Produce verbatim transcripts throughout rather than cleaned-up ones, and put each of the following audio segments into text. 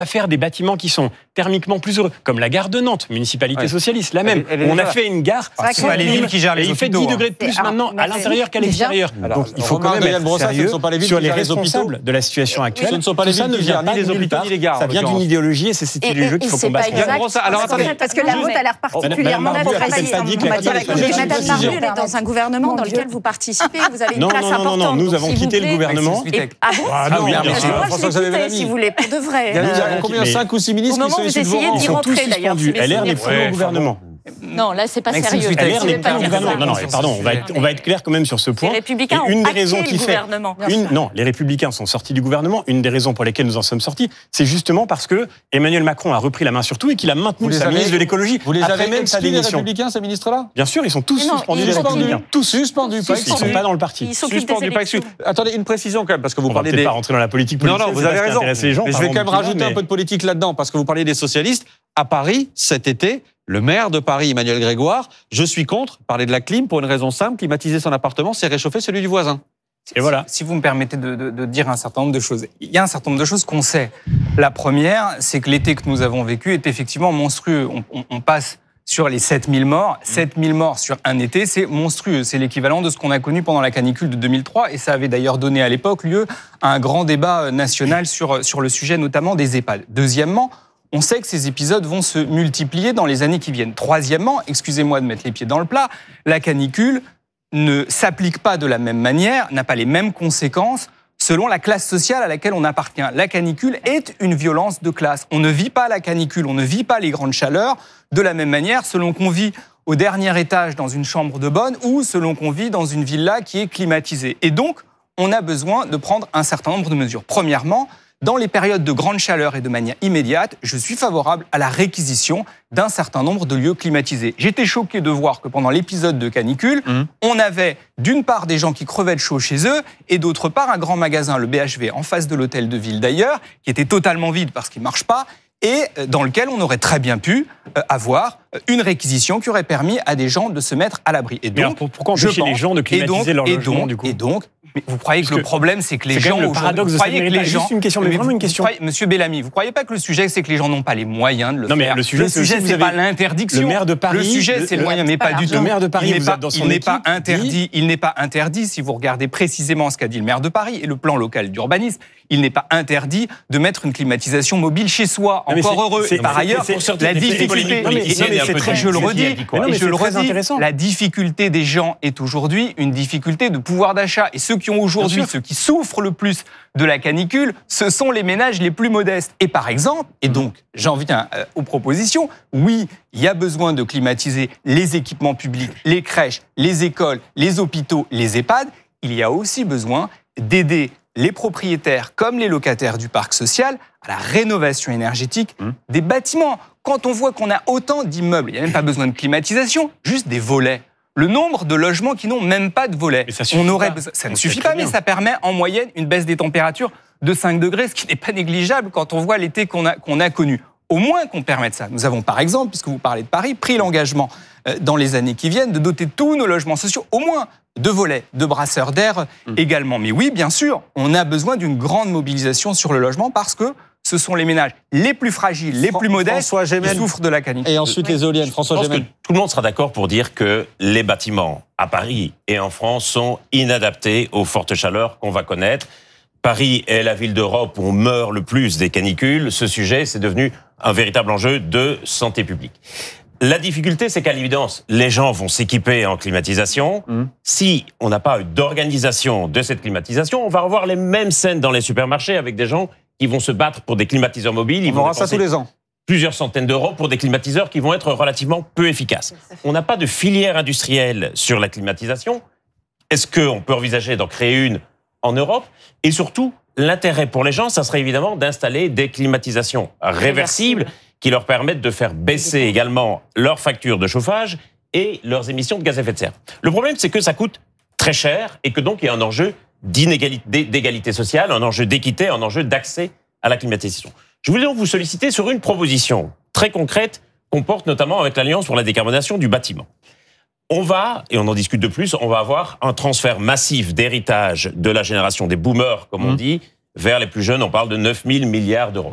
à faire des bâtiments qui sont thermiquement plus heureux, comme la gare de Nantes, municipalité ouais. socialiste, la même. Elle est, elle est on déjà... a fait une gare, c'est pas les villes qui gèrent les et il fait dix degrés de plus maintenant à l'intérieur qu'à l'extérieur. Donc il faut quand même être sérieux sur les responsables de la situation actuelle. Ce ne sont pas les villes qui gèrent ni les hôpitaux ni les gares. Ça vient d'une idéologie et c'est cette idéologie qu'il faut combattre. Alors attendez, parce que la vôtre a l'air particulièrement progressiste. Madame Marjol est dans un gouvernement dans lequel vous participez, vous avez une place importante. Non, non, non, nous avons quitté le gouvernement. Ah bon ? Ah oui, bien sûr. François-Xavier si vous voulez, pour de vrai. Il y a combien cinq ou six ministres qui sont issus de vos rangs ? Ils sont tous suspendus. L R n'est plus au gouvernement. Non, là, c'est pas sérieux. L R n'est pas au gouvernement. Non, non, pardon, on va être, on va être clair quand même sur ce point. Les Républicains une ont des raisons hacké qui le fait, gouvernement. Une, non, les Républicains sont sortis du gouvernement. Une des raisons pour lesquelles nous en sommes sortis, c'est justement parce que Emmanuel Macron a repris la main sur tout et qu'il a maintenu sa ministre de l'écologie. Vous les après avez même sa démission. Les Républicains, ces ministres-là ? Bien sûr, ils sont tous non, suspendus. Les Républicains. Tous suspendus. Ils ne sont pas dans le parti. Ils suspendus, pas exclus. Attendez, une précision quand même, parce que vous on parlez des. des. Pas rentrer dans la politique politique. Non, non, vous avez raison. Les gens, mais je vais quand même rajouter un peu de politique là-dedans, parce que vous parliez des socialistes. À Paris, cet été, le maire de Paris, Emmanuel Grégoire, je suis contre, parler de la clim pour une raison simple, climatiser son appartement, c'est réchauffer celui du voisin. Et voilà. Si vous me permettez de, de, de dire un certain nombre de choses. Il y a un certain nombre de choses qu'on sait. La première, c'est que l'été que nous avons vécu est effectivement monstrueux. On, on, on passe sur les sept mille morts. sept mille morts sur un été, c'est monstrueux. C'est l'équivalent de ce qu'on a connu pendant la canicule de deux mille trois. Et ça avait d'ailleurs donné à l'époque lieu à un grand débat national sur, sur le sujet, notamment des EHPAD. Deuxièmement, on sait que ces épisodes vont se multiplier dans les années qui viennent. Troisièmement, excusez-moi de mettre les pieds dans le plat, la canicule ne s'applique pas de la même manière, n'a pas les mêmes conséquences selon la classe sociale à laquelle on appartient. La canicule est une violence de classe. On ne vit pas la canicule, on ne vit pas les grandes chaleurs de la même manière selon qu'on vit au dernier étage dans une chambre de bonne ou selon qu'on vit dans une villa qui est climatisée. Et donc, on a besoin de prendre un certain nombre de mesures. Premièrement, dans les périodes de grande chaleur et de manière immédiate, je suis favorable à la réquisition d'un certain nombre de lieux climatisés. J'étais choqué de voir que pendant l'épisode de canicule, mmh. on avait d'une part des gens qui crevaient de chaud chez eux et d'autre part un grand magasin, le B H V, en face de l'hôtel de ville d'ailleurs, qui était totalement vide parce qu'il ne marche pas, et dans lequel on aurait très bien pu avoir une réquisition qui aurait permis à des gens de se mettre à l'abri. Et donc, alors pourquoi empêcher les gens de climatiser leur logement, donc, du coup et donc, mais vous croyez que, que le problème, c'est que les c'est gens... C'est le paradoxe de cette les gens, juste une question, mais, mais vraiment une question. Croyez, Monsieur Bellamy, vous ne croyez pas que le sujet, c'est que les gens n'ont pas les moyens de le non, faire? Mais le sujet, le sujet c'est, c'est pas l'interdiction. Le maire de Paris... Le sujet, c'est le, le moyen, mais pas, pas du tout. Le maire de Paris, il n'est vous pas, êtes dans son il n'est équipe, pas interdit. dit... Il n'est pas interdit, si vous regardez précisément ce qu'a dit le maire de Paris et le plan local d'urbanisme, il n'est pas interdit de mettre une climatisation mobile chez soi. Encore heureux. Et par ailleurs, la difficulté... Je le redis, je le redis, la difficulté des gens est aujourd'hui une difficulté de pouvoir d'achat. Et ceux qui ont aujourd'hui, ceux qui souffrent le plus de la canicule, ce sont les ménages les plus modestes. Et par exemple, et donc j'en viens aux propositions, oui, il y a besoin de climatiser les équipements publics, les crèches, les écoles, les hôpitaux, les EHPAD. Il y a aussi besoin d'aider les propriétaires comme les locataires du parc social à la rénovation énergétique mmh. des bâtiments. Quand on voit qu'on a autant d'immeubles, il n'y a même pas besoin de climatisation, juste des volets. Le nombre de logements qui n'ont même pas de volets. Ça, on aurait besoin, ça ne suffit pas, mais ça permet en moyenne une baisse des températures de cinq degrés, ce qui n'est pas négligeable quand on voit l'été qu'on a, qu'on a connu. Au moins qu'on permette ça. Nous avons par exemple, puisque vous parlez de Paris, pris l'engagement euh, dans les années qui viennent de doter tous nos logements sociaux au moins de volets, de brasseurs d'air mmh. également. Mais oui, bien sûr, on a besoin d'une grande mobilisation sur le logement parce que ce sont les ménages les plus fragiles, les plus modestes qui souffrent de la canicule. Et ensuite les éoliennes. François Je pense Gémen. que tout le monde sera d'accord pour dire que les bâtiments à Paris et en France sont inadaptés aux fortes chaleurs qu'on va connaître. Paris est la ville d'Europe où on meurt le plus des canicules. Ce sujet, c'est devenu un véritable enjeu de santé publique. La difficulté, c'est qu'à l'évidence, les gens vont s'équiper en climatisation. Mmh. Si on n'a pas d'organisation de cette climatisation, on va revoir les mêmes scènes dans les supermarchés avec des gens qui vont se battre pour des climatiseurs mobiles. Ils on aura ça tous les ans. Plusieurs centaines d'euros pour des climatiseurs qui vont être relativement peu efficaces. On n'a pas de filière industrielle sur la climatisation. Est-ce qu'on peut envisager d'en créer une en Europe? Et surtout, l'intérêt pour les gens, ça serait évidemment d'installer des climatisations réversibles qui leur permettent de faire baisser également leurs factures de chauffage et leurs émissions de gaz à effet de serre. Le problème, c'est que ça coûte très cher et que donc il y a un enjeu d'inégalité, d'égalité sociale, un enjeu d'équité, un enjeu d'accès à la climatisation. Je voulais donc vous solliciter sur une proposition très concrète qu'on porte notamment avec l'Alliance pour la décarbonation du bâtiment. On va, et on en discute de plus, on va avoir un transfert massif d'héritage de la génération des boomers, comme on dit, vers les plus jeunes. On parle de neuf mille milliards d'euros.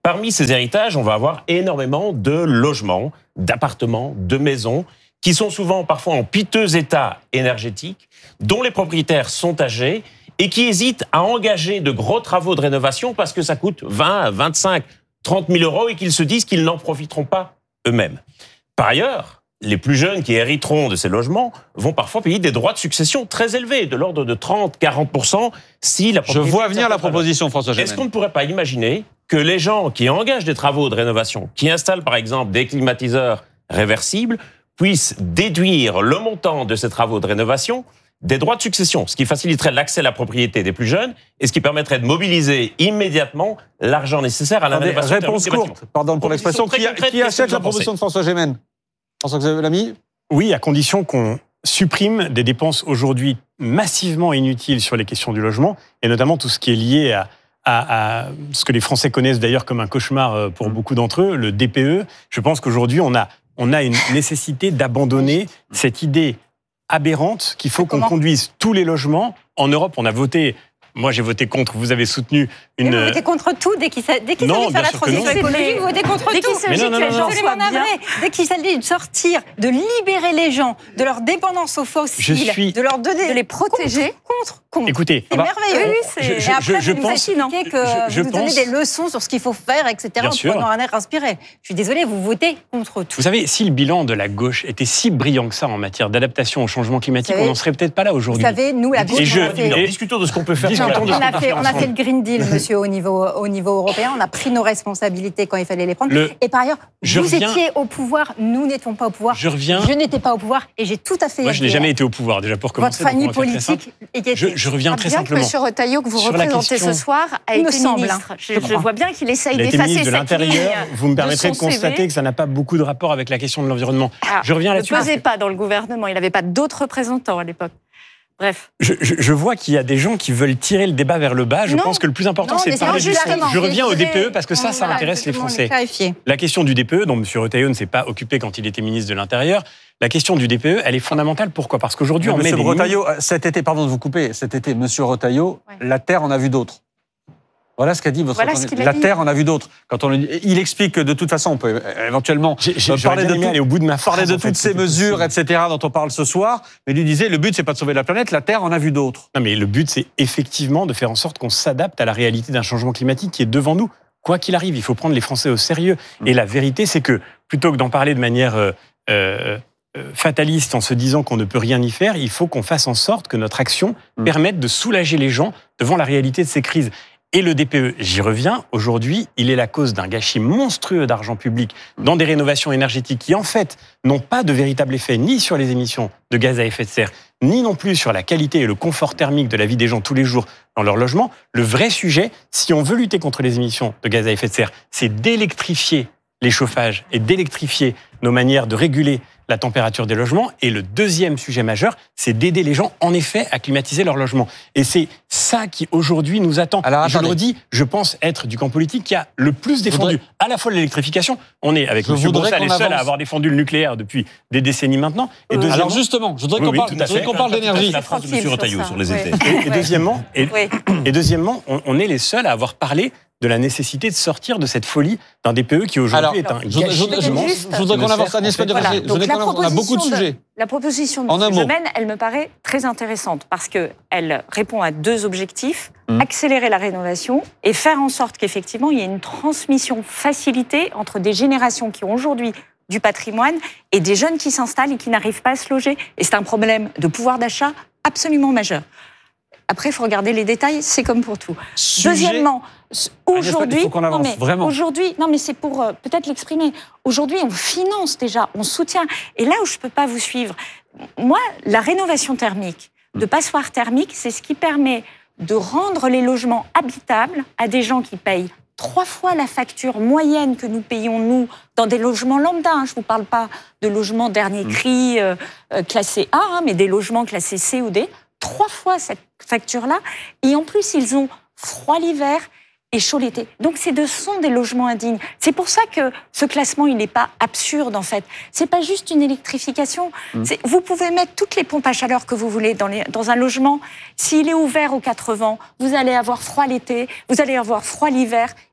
parmi ces héritages, on va avoir énormément de logements, d'appartements, de maisons, qui sont souvent parfois en piteux état énergétique, dont les propriétaires sont âgés et qui hésitent à engager de gros travaux de rénovation parce que ça coûte vingt, vingt-cinq, trente mille euros et qu'ils se disent qu'ils n'en profiteront pas eux-mêmes. Par ailleurs, les plus jeunes qui hériteront de ces logements vont parfois payer des droits de succession très élevés, de l'ordre de trente à quarante pour cent si la Je propriété... vois venir la proposition, François Gemène. Est-ce qu'on ne pourrait pas imaginer que les gens qui engagent des travaux de rénovation, qui installent par exemple des climatiseurs réversibles, puissent déduire le montant de ces travaux de rénovation des droits de succession, ce qui faciliterait l'accès à la propriété des plus jeunes et ce qui permettrait de mobiliser immédiatement l'argent nécessaire à la Attendez, rénovation réponse thermique des bâtiments. courte, pardon pour l'expression. Qui, Proposition très qui concrète, achète qu'est-ce que la vous en proposition de François Gemène? François Lamy? Oui, à condition qu'on supprime des dépenses aujourd'hui massivement inutiles sur les questions du logement, et notamment tout ce qui est lié à, à, à ce que les Français connaissent d'ailleurs comme un cauchemar pour beaucoup d'entre eux, le D P E. Je pense qu'aujourd'hui, on a, on a une nécessité d'abandonner cette idée aberrante qu'il faut qu'on conduise tous les logements. En Europe, on a voté... Moi, j'ai voté contre, vous avez soutenu une... Mais vous votez contre tout dès qu'il s'agit qu de Non, faire bien la sûr que non. transition écologique, vous votez contre Dès tout. qu'il s'agit Mais non, que non, les non, gens non. soient bien. Dès qu'il s'agit de sortir, de libérer les gens de leur dépendance aux fossiles, Je suis- de leur donner... De les protéger. Contre, contre. Écoutez, C'est bah, merveilleux. oui, c'est- je- Et je- après, je vous pense- nous expliquez que je- je vous nous donnez pense- des leçons sur ce qu'il faut faire, et cetera, Bien en sûr. prenant un air inspiré. Je suis désolée, vous votez contre tout. vous savez, si le bilan de la gauche était si brillant que ça en matière d'adaptation au changement climatique, Vous savez- on n'en serait peut-être pas là Vous aujourd'hui. savez, nous, la gauche, Et je- on a fait... et- Discutons de ce qu'on peut faire. Discutons sur de la- ce On qu'on a, peut fait, faire on a fait ensemble. le Green Deal, monsieur, au niveau, au niveau européen. On a pris nos responsabilités quand il fallait les prendre. Le- Et par ailleurs, Je vous reviens- étiez au pouvoir, nous n'étions pas au pouvoir. Je reviens... Je n'étais pas au pouvoir et j'ai tout à fait... Moi, je n'ai été- jamais été au pouvoir, déjà, pour Votre commencer. donc on famille va faire très simple. politique était... Je, je reviens très Bien simplement. que M. Retailleau, que vous Sur la représentez question- ce soir, a Il me été semble, ministre. hein, Je, je je crois. vois bien qu'il essaye Il a été d'effacer ministre de cette ligne l'Intérieur. Vous me permettrez de, son C V. constater que ça n'a pas beaucoup de rapport avec la question de l'environnement. Ah, Je reviens ne là-dessus. pesait pas dans le gouvernement. Il n'avait pas d'autres représentants à l'époque. Bref. Je, je- je vois qu'il y a des gens qui veulent tirer le débat vers le bas. Je Non. pense que le plus important, Non, c'est mais de parler c'est du justement, fond. Je reviens au je D P E voudrais- parce que ça, ça Voilà, intéresse les justement, Français. les clarifier. La question du D P E, dont M. Retailleau ne s'est pas occupé quand il était ministre de l'Intérieur, la question du D P E, elle est fondamentale. Pourquoi? Parce qu'aujourd'hui, on met Monsieur des Retailleau, cet été, pardon de vous couper, cet été, Monsieur Retailleau, Ouais. la Terre en a vu d'autres. Voilà ce qu'a dit votre Voilà ce candidat. qu'il a La dit. Terre en a vu d'autres. Quand on le dit- il explique que de toute façon, on peut euh, éventuellement J'ai- j'ai- euh, j'aurais parler bien de, aimé tout- aller au bout de ma parler phrase, de en fait, toutes ces c'était mesures, possible. et cetera, dont on parle ce soir. Mais lui disait, le but, c'est pas de sauver la planète, la Terre en a vu d'autres. Non, mais le but, c'est effectivement de faire en sorte qu'on s'adapte à la réalité d'un changement climatique qui est devant nous. Quoi qu'il arrive, il faut prendre les Français au sérieux. Et la vérité, c'est que plutôt que d'en parler de manière euh, euh, euh, fataliste en se disant qu'on ne peut rien y faire, il faut qu'on fasse en sorte que notre action Mm. permette de soulager les gens devant la réalité de ces crises. Et le D P E, j'y reviens, aujourd'hui, il est la cause d'un gâchis monstrueux d'argent public dans des rénovations énergétiques qui, en fait, n'ont pas de véritable effet ni sur les émissions de gaz à effet de serre, ni non plus sur la qualité et le confort thermique de la vie des gens tous les jours dans leur logement. Le vrai sujet, si on veut lutter contre les émissions de gaz à effet de serre, c'est d'électrifier les chauffages et d'électrifier nos manières de réguler la température des logements. Et le deuxième sujet majeur, c'est d'aider les gens, en effet, à climatiser leur logement. Et c'est ça qui, aujourd'hui, nous attend. Alors, Et je le attendez. redis, je pense être du camp politique qui a le plus défendu voudrais- à la fois l'électrification. On est, avec Je M. voudrais Bourassa, les qu'on seuls à avance. avoir défendu le nucléaire depuis des décennies maintenant. Et Euh, deuxièmement, Alors justement, je voudrais Oui, qu'on oui, parle, tout je à voudrais fait. qu'on parle d'énergie. La phrase de M. Tranquille Retailleau sur sur ça. les Ouais. étés. et, et deuxièmement, et, Oui. et deuxièmement on, on est les seuls à avoir parlé de la nécessité de sortir de cette folie d'un D P E qui Alors, aujourd'hui est un je voudrais- je gâchis voudrais- je immense. juste- je voudrais qui qu'on ne avance sert, à Agnès en fait, Pannier. Voilà. Je Donc voudrais la qu'on avance, on a beaucoup de proposition sujets. La proposition de En un M. mot. Gemène, elle me paraît très intéressante parce qu'elle répond à deux objectifs. Mmh. Accélérer la rénovation et faire en sorte qu'effectivement, il y ait une transmission facilitée entre des générations qui ont aujourd'hui du patrimoine et des jeunes qui s'installent et qui n'arrivent pas à se loger. Et c'est un problème de pouvoir d'achat absolument majeur. Après, il faut regarder les détails, c'est comme pour tout. Sujet- Deuxièmement, aujourd'hui, il faut qu'on avance, non mais vraiment. aujourd'hui, non mais c'est pour euh, peut-être l'exprimer. Aujourd'hui, on finance déjà, on soutient. Et là où je peux pas vous suivre, moi, la rénovation thermique, de passoires thermiques, c'est ce qui permet de rendre les logements habitables à des gens qui payent trois fois la facture moyenne que nous payons, nous, dans des logements lambda. Hein. Je ne vous parle pas de logements dernier cri, euh, euh, classés A, hein, mais des logements classés C ou D. Trois fois cette facture-là. Et en plus, ils ont froid l'hiver et chaud l'été. Donc, c'est de sont des logements indignes. C'est pour ça que ce classement, il n'est pas absurde, en fait. C'est pas juste une électrification. Mmh. C'est- Vous pouvez mettre toutes les pompes à chaleur que vous voulez dans, les, dans un logement. S'il est ouvert aux quatre vents, vous allez avoir froid l'été, vous allez avoir froid l'hiver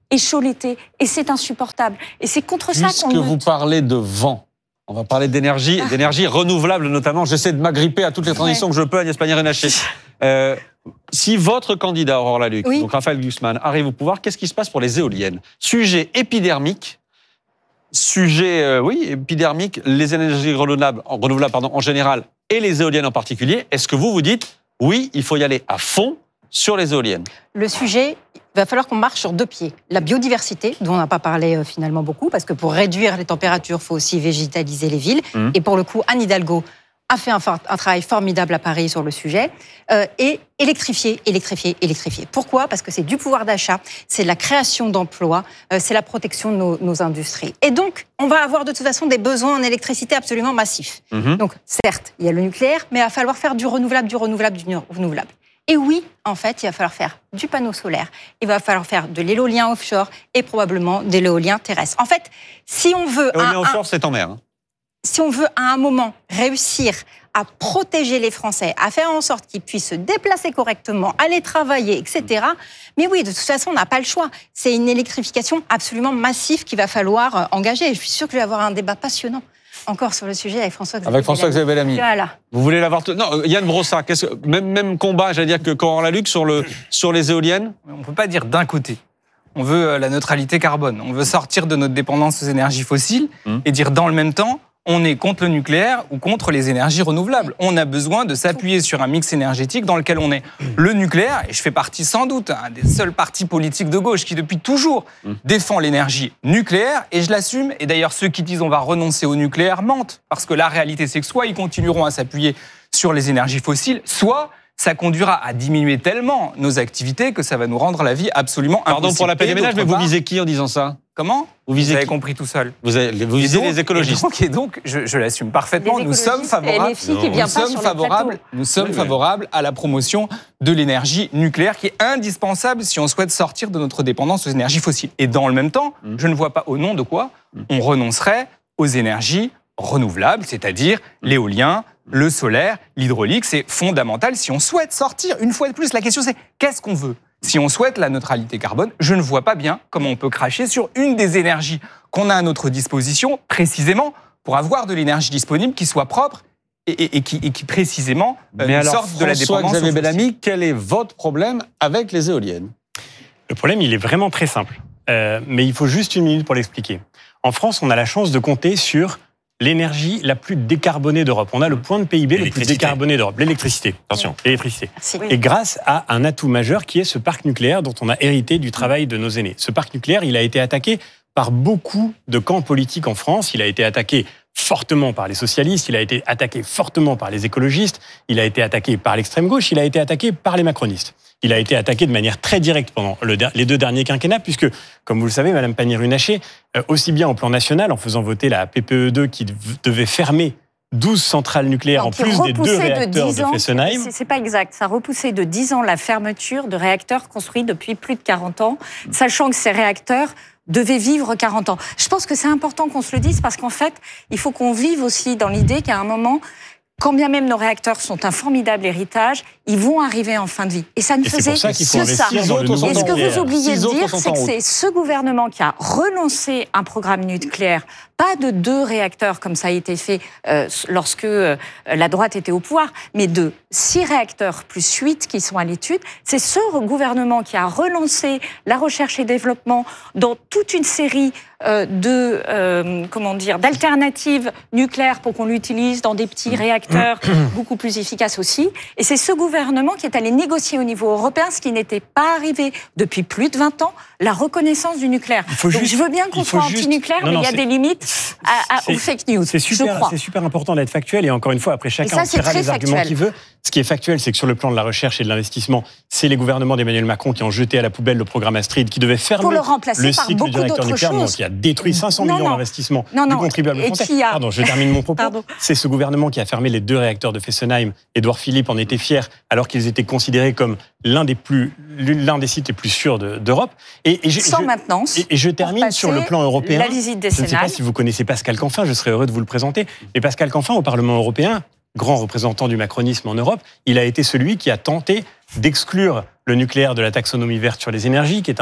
et chaud l'été, et c'est insupportable. Et c'est contre ça qu'on Puisque lutte. vous parlez de vent, on va parler d'énergie, et d'énergie renouvelable notamment. J'essaie de m'agripper à toutes les transitions Ouais. que je peux, Agnès Pannier-Runacher. Euh, si votre candidat, Aurore Lalucq, Oui. donc Raphaël Glucksmann, arrive au pouvoir, qu'est-ce qui se passe pour les éoliennes? Sujet épidermique, sujet, euh, oui, épidermique, les énergies renouvelables, renouvelables pardon, en général, et les éoliennes en particulier. Est-ce que vous vous dites, oui, il faut y aller à fond sur les éoliennes? Le sujet, il va falloir qu'on marche sur deux pieds. La biodiversité, dont on n'a pas parlé euh, finalement beaucoup, parce que pour réduire les températures, il faut aussi végétaliser les villes. Mmh. Et pour le coup, Anne Hidalgo a fait un, for- un travail formidable à Paris sur le sujet. Euh, et électrifier, électrifier, électrifier. Pourquoi? Parce que c'est du pouvoir d'achat, c'est de la création d'emplois, euh, c'est la protection de nos, nos industries. Et donc, on va avoir de toute façon des besoins en électricité absolument massifs. Mhm. Donc, certes, il y a le nucléaire, mais il va falloir faire du renouvelable, du renouvelable, du renouvelable. Et oui, en fait, il va falloir faire du panneau solaire, il va falloir faire de l'éolien offshore et probablement de l'éolien terrestre. En fait, si on veut, Éolien un- un- offshore, c'est en mer. hein. si on veut à un moment réussir à protéger les Français, à faire en sorte qu'ils puissent se déplacer correctement, aller travailler, et cetera. Mais oui, de toute façon, on n'a pas le choix. C'est une électrification absolument massive qu'il va falloir euh, engager. Et je suis sûre que je vais avoir un débat passionnant encore sur le sujet avec François-Xavier Avec François-Xavier Bellamy. Voilà. Vous voulez l'avoir... t- Non, euh, Yann Brossard, qu'est-ce que... même, même combat, j'allais dire, que Aurore Lalucq sur, le, sur les éoliennes. On ne peut pas dire d'un côté. On veut euh, la neutralité carbone. On veut sortir de notre dépendance aux énergies fossiles Mmh. et dire dans le même temps, on est contre le nucléaire ou contre les énergies renouvelables. On a besoin de s'appuyer sur un mix énergétique dans lequel on est le nucléaire, et je fais partie sans doute un des seuls partis politiques de gauche qui depuis toujours défend l'énergie nucléaire, et je l'assume. Et d'ailleurs, ceux qui disent on va renoncer au nucléaire mentent, parce que la réalité c'est que soit ils continueront à s'appuyer sur les énergies fossiles, soit ça conduira à diminuer tellement nos activités que ça va nous rendre la vie absolument impossible. Pardon pour la peine Et des ménages, mais d'autre vous part- visez qui en disant ça? Comment Vous visez avez qui compris tout seul. Vous, avez- vous Et visez donc- les écologistes. Et donc, et donc, je, je l'assume parfaitement. Les Nous sommes écologistes favorables. et les filles qui Non. viennent Nous pas sommes sur le favorables, plateau. nous sommes Oui, oui. favorables à la promotion de l'énergie nucléaire qui est indispensable si on souhaite sortir de notre dépendance aux énergies fossiles. Et dans le même temps, Mm. je ne vois pas au nom de quoi on renoncerait aux énergies renouvelables, c'est-à-dire l'éolien, le solaire, l'hydraulique. C'est fondamental si on souhaite sortir. Une fois de plus, la question c'est qu'est-ce qu'on veut? Si on souhaite la neutralité carbone, je ne vois pas bien comment on peut cracher sur une des énergies qu'on a à notre disposition, précisément pour avoir de l'énergie disponible qui soit propre et, et- et qui, et qui, précisément, euh, Mais nous alors, sorte de la dépendance François-Xavier aux fossiles. Bellamy, quel est votre problème avec les éoliennes? Le problème, il est vraiment très simple. Euh, mais il faut juste une minute pour l'expliquer. En France, on a la chance de compter sur l'énergie la plus décarbonée d'Europe. On a le point de P I B le plus L'électricité. décarboné d'Europe, l'électricité. Attention. L'électricité. Merci. Et grâce à un atout majeur qui est ce parc nucléaire dont on a hérité du travail de nos aînés. Ce parc nucléaire, il a été attaqué par beaucoup de camps politiques en France. Il a été attaqué fortement par les socialistes, il a été attaqué fortement par les écologistes, il a été attaqué par l'extrême gauche, il a été attaqué par les macronistes. Il a été attaqué de manière très directe pendant le, les deux derniers quinquennats, puisque, comme vous le savez, Madame Pannier-Runacher, euh, aussi bien au plan national, en faisant voter la P P E deux qui dev- devait fermer douze centrales nucléaires en Donc, il plus des deux repoussait de réacteurs dix de ans, Fessenheim. c'est- C'est pas exact. Ça repoussait de dix ans la fermeture de réacteurs construits depuis plus de quarante ans, sachant que ces réacteurs devaient vivre quarante ans. Je pense que c'est important qu'on se le dise parce qu'en fait, il faut qu'on vive aussi dans l'idée qu'à un moment, quand bien même nos réacteurs sont un formidable héritage, ils vont arriver en fin de vie. Et ça ne Et c'est faisait pour ça qu'il faut que ça. investir dans le Six autres nouveau Et ce que nucléaire. vous oubliez Six de autres dire, sont c'est en que route. c'est ce gouvernement qui a relancé un programme nucléaire, pas de deux réacteurs comme ça a été fait euh, lorsque euh, la droite était au pouvoir, mais de six réacteurs plus huit qui sont à l'étude. C'est ce gouvernement qui a relancé la recherche et développement dans toute une série euh, de euh, comment dire d'alternatives nucléaires pour qu'on l'utilise dans des petits réacteurs beaucoup plus efficaces aussi. Et c'est ce gouvernement qui est allé négocier au niveau européen, ce qui n'était pas arrivé depuis plus de vingt ans, la reconnaissance du nucléaire. faut Donc juste- je veux bien qu'on il faut soit juste- anti-nucléaire, Non, mais non, il y a c'est- des limites à, à- C'est- aux fake news, C'est je super, crois. c'est super important d'être factuel et encore une fois, après chacun ça, en c'est tirera très les arguments factuel. qu'il veut. Ce qui est factuel, c'est que sur le plan de la recherche et de l'investissement, c'est les gouvernements d'Emmanuel Macron qui ont jeté à la poubelle le programme Astrid, qui devait fermer Pour le remplacer le par cycle beaucoup du réacteur d'autres nucléaire, non, choses. qui a détruit cinq cents Non, millions non. d'investissements Non, du non. contribuable Et français. qui a- Pardon, je termine mon propos. Pardon. C'est ce gouvernement qui a fermé les deux réacteurs de Fessenheim. Édouard Philippe en était fier, alors qu'ils étaient considérés comme l'un des plus, l'un des sites les plus sûrs de- d'Europe. Et, et je, Sans je- maintenance. et, et je pour termine sur le passer plan européen. La visite Je ne sais pas décennale. si vous connaissez Pascal Canfin, je serais heureux de vous le présenter. Mais Pascal Canfin, au Parlement européen, grand représentant du macronisme en Europe, il a été celui qui a tenté d'exclure le nucléaire de la taxonomie verte sur les énergies, qui est un,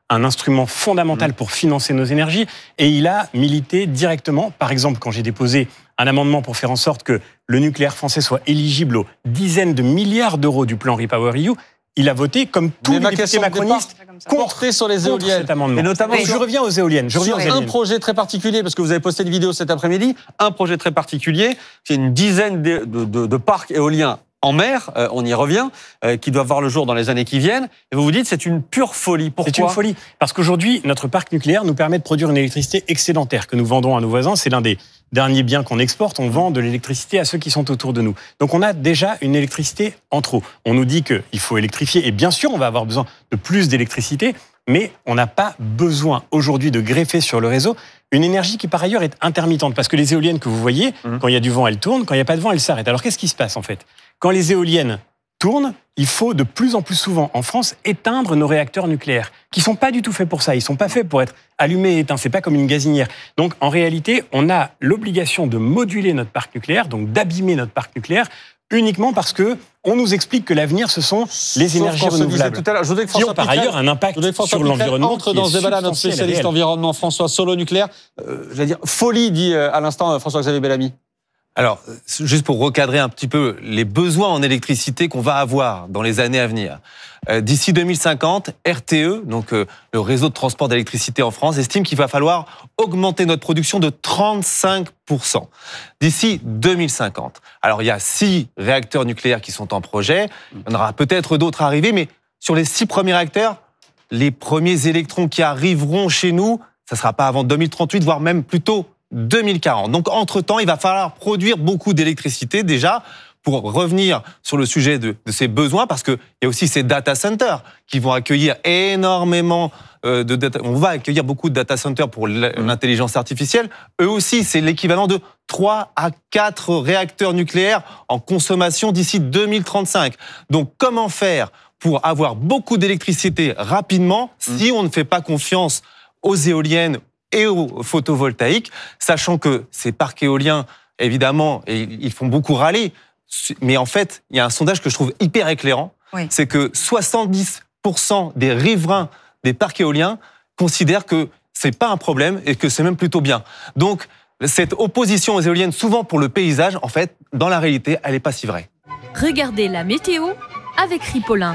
un instrument fondamental pour financer nos énergies et il a milité directement. Par exemple, quand j'ai déposé un amendement pour faire en sorte que le nucléaire français soit éligible aux dizaines de milliards d'euros du plan REPowerEU, il a voté, comme tous les députés macronistes, contre, sur les contre éoliennes. cet amendement. Et notamment, je reviens aux éoliennes. Je reviens sur aux éoliennes. un projet très particulier, parce que vous avez posté une vidéo cet après-midi, un projet très particulier, c'est une dizaine de, de, de, de parcs éoliens en mer, euh, on y revient, euh, qui doivent voir le jour dans les années qui viennent. Et vous vous dites, c'est une pure folie. Pourquoi ? C'est une folie. Parce qu'aujourd'hui, notre parc nucléaire nous permet de produire une électricité excédentaire que nous vendons à nos voisins. C'est l'un des derniers biens qu'on exporte. On vend de l'électricité à ceux qui sont autour de nous. Donc on a déjà une électricité en trop. On nous dit qu'il faut électrifier. Et bien sûr, on va avoir besoin de plus d'électricité. Mais on n'a pas besoin aujourd'hui de greffer sur le réseau une énergie qui par ailleurs est intermittente. Parce que les éoliennes que vous voyez, mmh. quand il y a du vent, elles tournent. Quand il n'y a pas de vent, elles s'arrêtent. Alors qu'est-ce qui se passe en fait ? Quand les éoliennes tournent, il faut de plus en plus souvent en France éteindre nos réacteurs nucléaires, qui sont pas du tout faits pour ça. Ils sont pas faits pour être allumés et éteints. C'est pas comme une gazinière. Donc en réalité, on a l'obligation de moduler notre parc nucléaire, donc d'abîmer notre parc nucléaire, uniquement parce que on nous explique que l'avenir, ce sont les Sauf énergies renouvelables. Tout à l'heure, je voudrais que qui François ont par Piquet, ailleurs un impact sur l'environnement. Entre dans ce débat-là, notre spécialiste environnement, François Solo nucléaire. Euh, j'allais dire folie, dit euh, à l'instant François-Xavier Bellamy. Alors, juste pour recadrer un petit peu les besoins en électricité qu'on va avoir dans les années à venir. Euh, d'ici deux mille cinquante, R T E, donc euh, le réseau de transport d'électricité en France, estime qu'il va falloir augmenter notre production de trente-cinq pour cent d'ici deux mille cinquante. Alors, il y a six réacteurs nucléaires qui sont en projet. Il y en aura peut-être d'autres à arriver, mais sur les six premiers réacteurs, les premiers électrons qui arriveront chez nous, ça ne sera pas avant deux mille trente-huit, voire même plutôt deux mille quarante. Donc, entre-temps, il va falloir produire beaucoup d'électricité déjà pour revenir sur le sujet de, de ces besoins, parce qu'il y a aussi ces data centers qui vont accueillir énormément euh, de data. On va accueillir beaucoup de data centers pour l'intelligence artificielle. Eux aussi, c'est l'équivalent de trois à quatre réacteurs nucléaires en consommation d'ici deux mille trente-cinq. Donc, comment faire pour avoir beaucoup d'électricité rapidement si on ne fait pas confiance aux éoliennes et au photovoltaïque, sachant que ces parcs éoliens, évidemment, ils font beaucoup râler, mais en fait, il y a un sondage que je trouve hyper éclairant, oui. C'est que soixante-dix pour cent des riverains des parcs éoliens considèrent que c'est pas un problème et que c'est même plutôt bien. Donc, cette opposition aux éoliennes, souvent pour le paysage, en fait, dans la réalité, elle n'est pas si vraie. Regardez la météo avec Ripolin.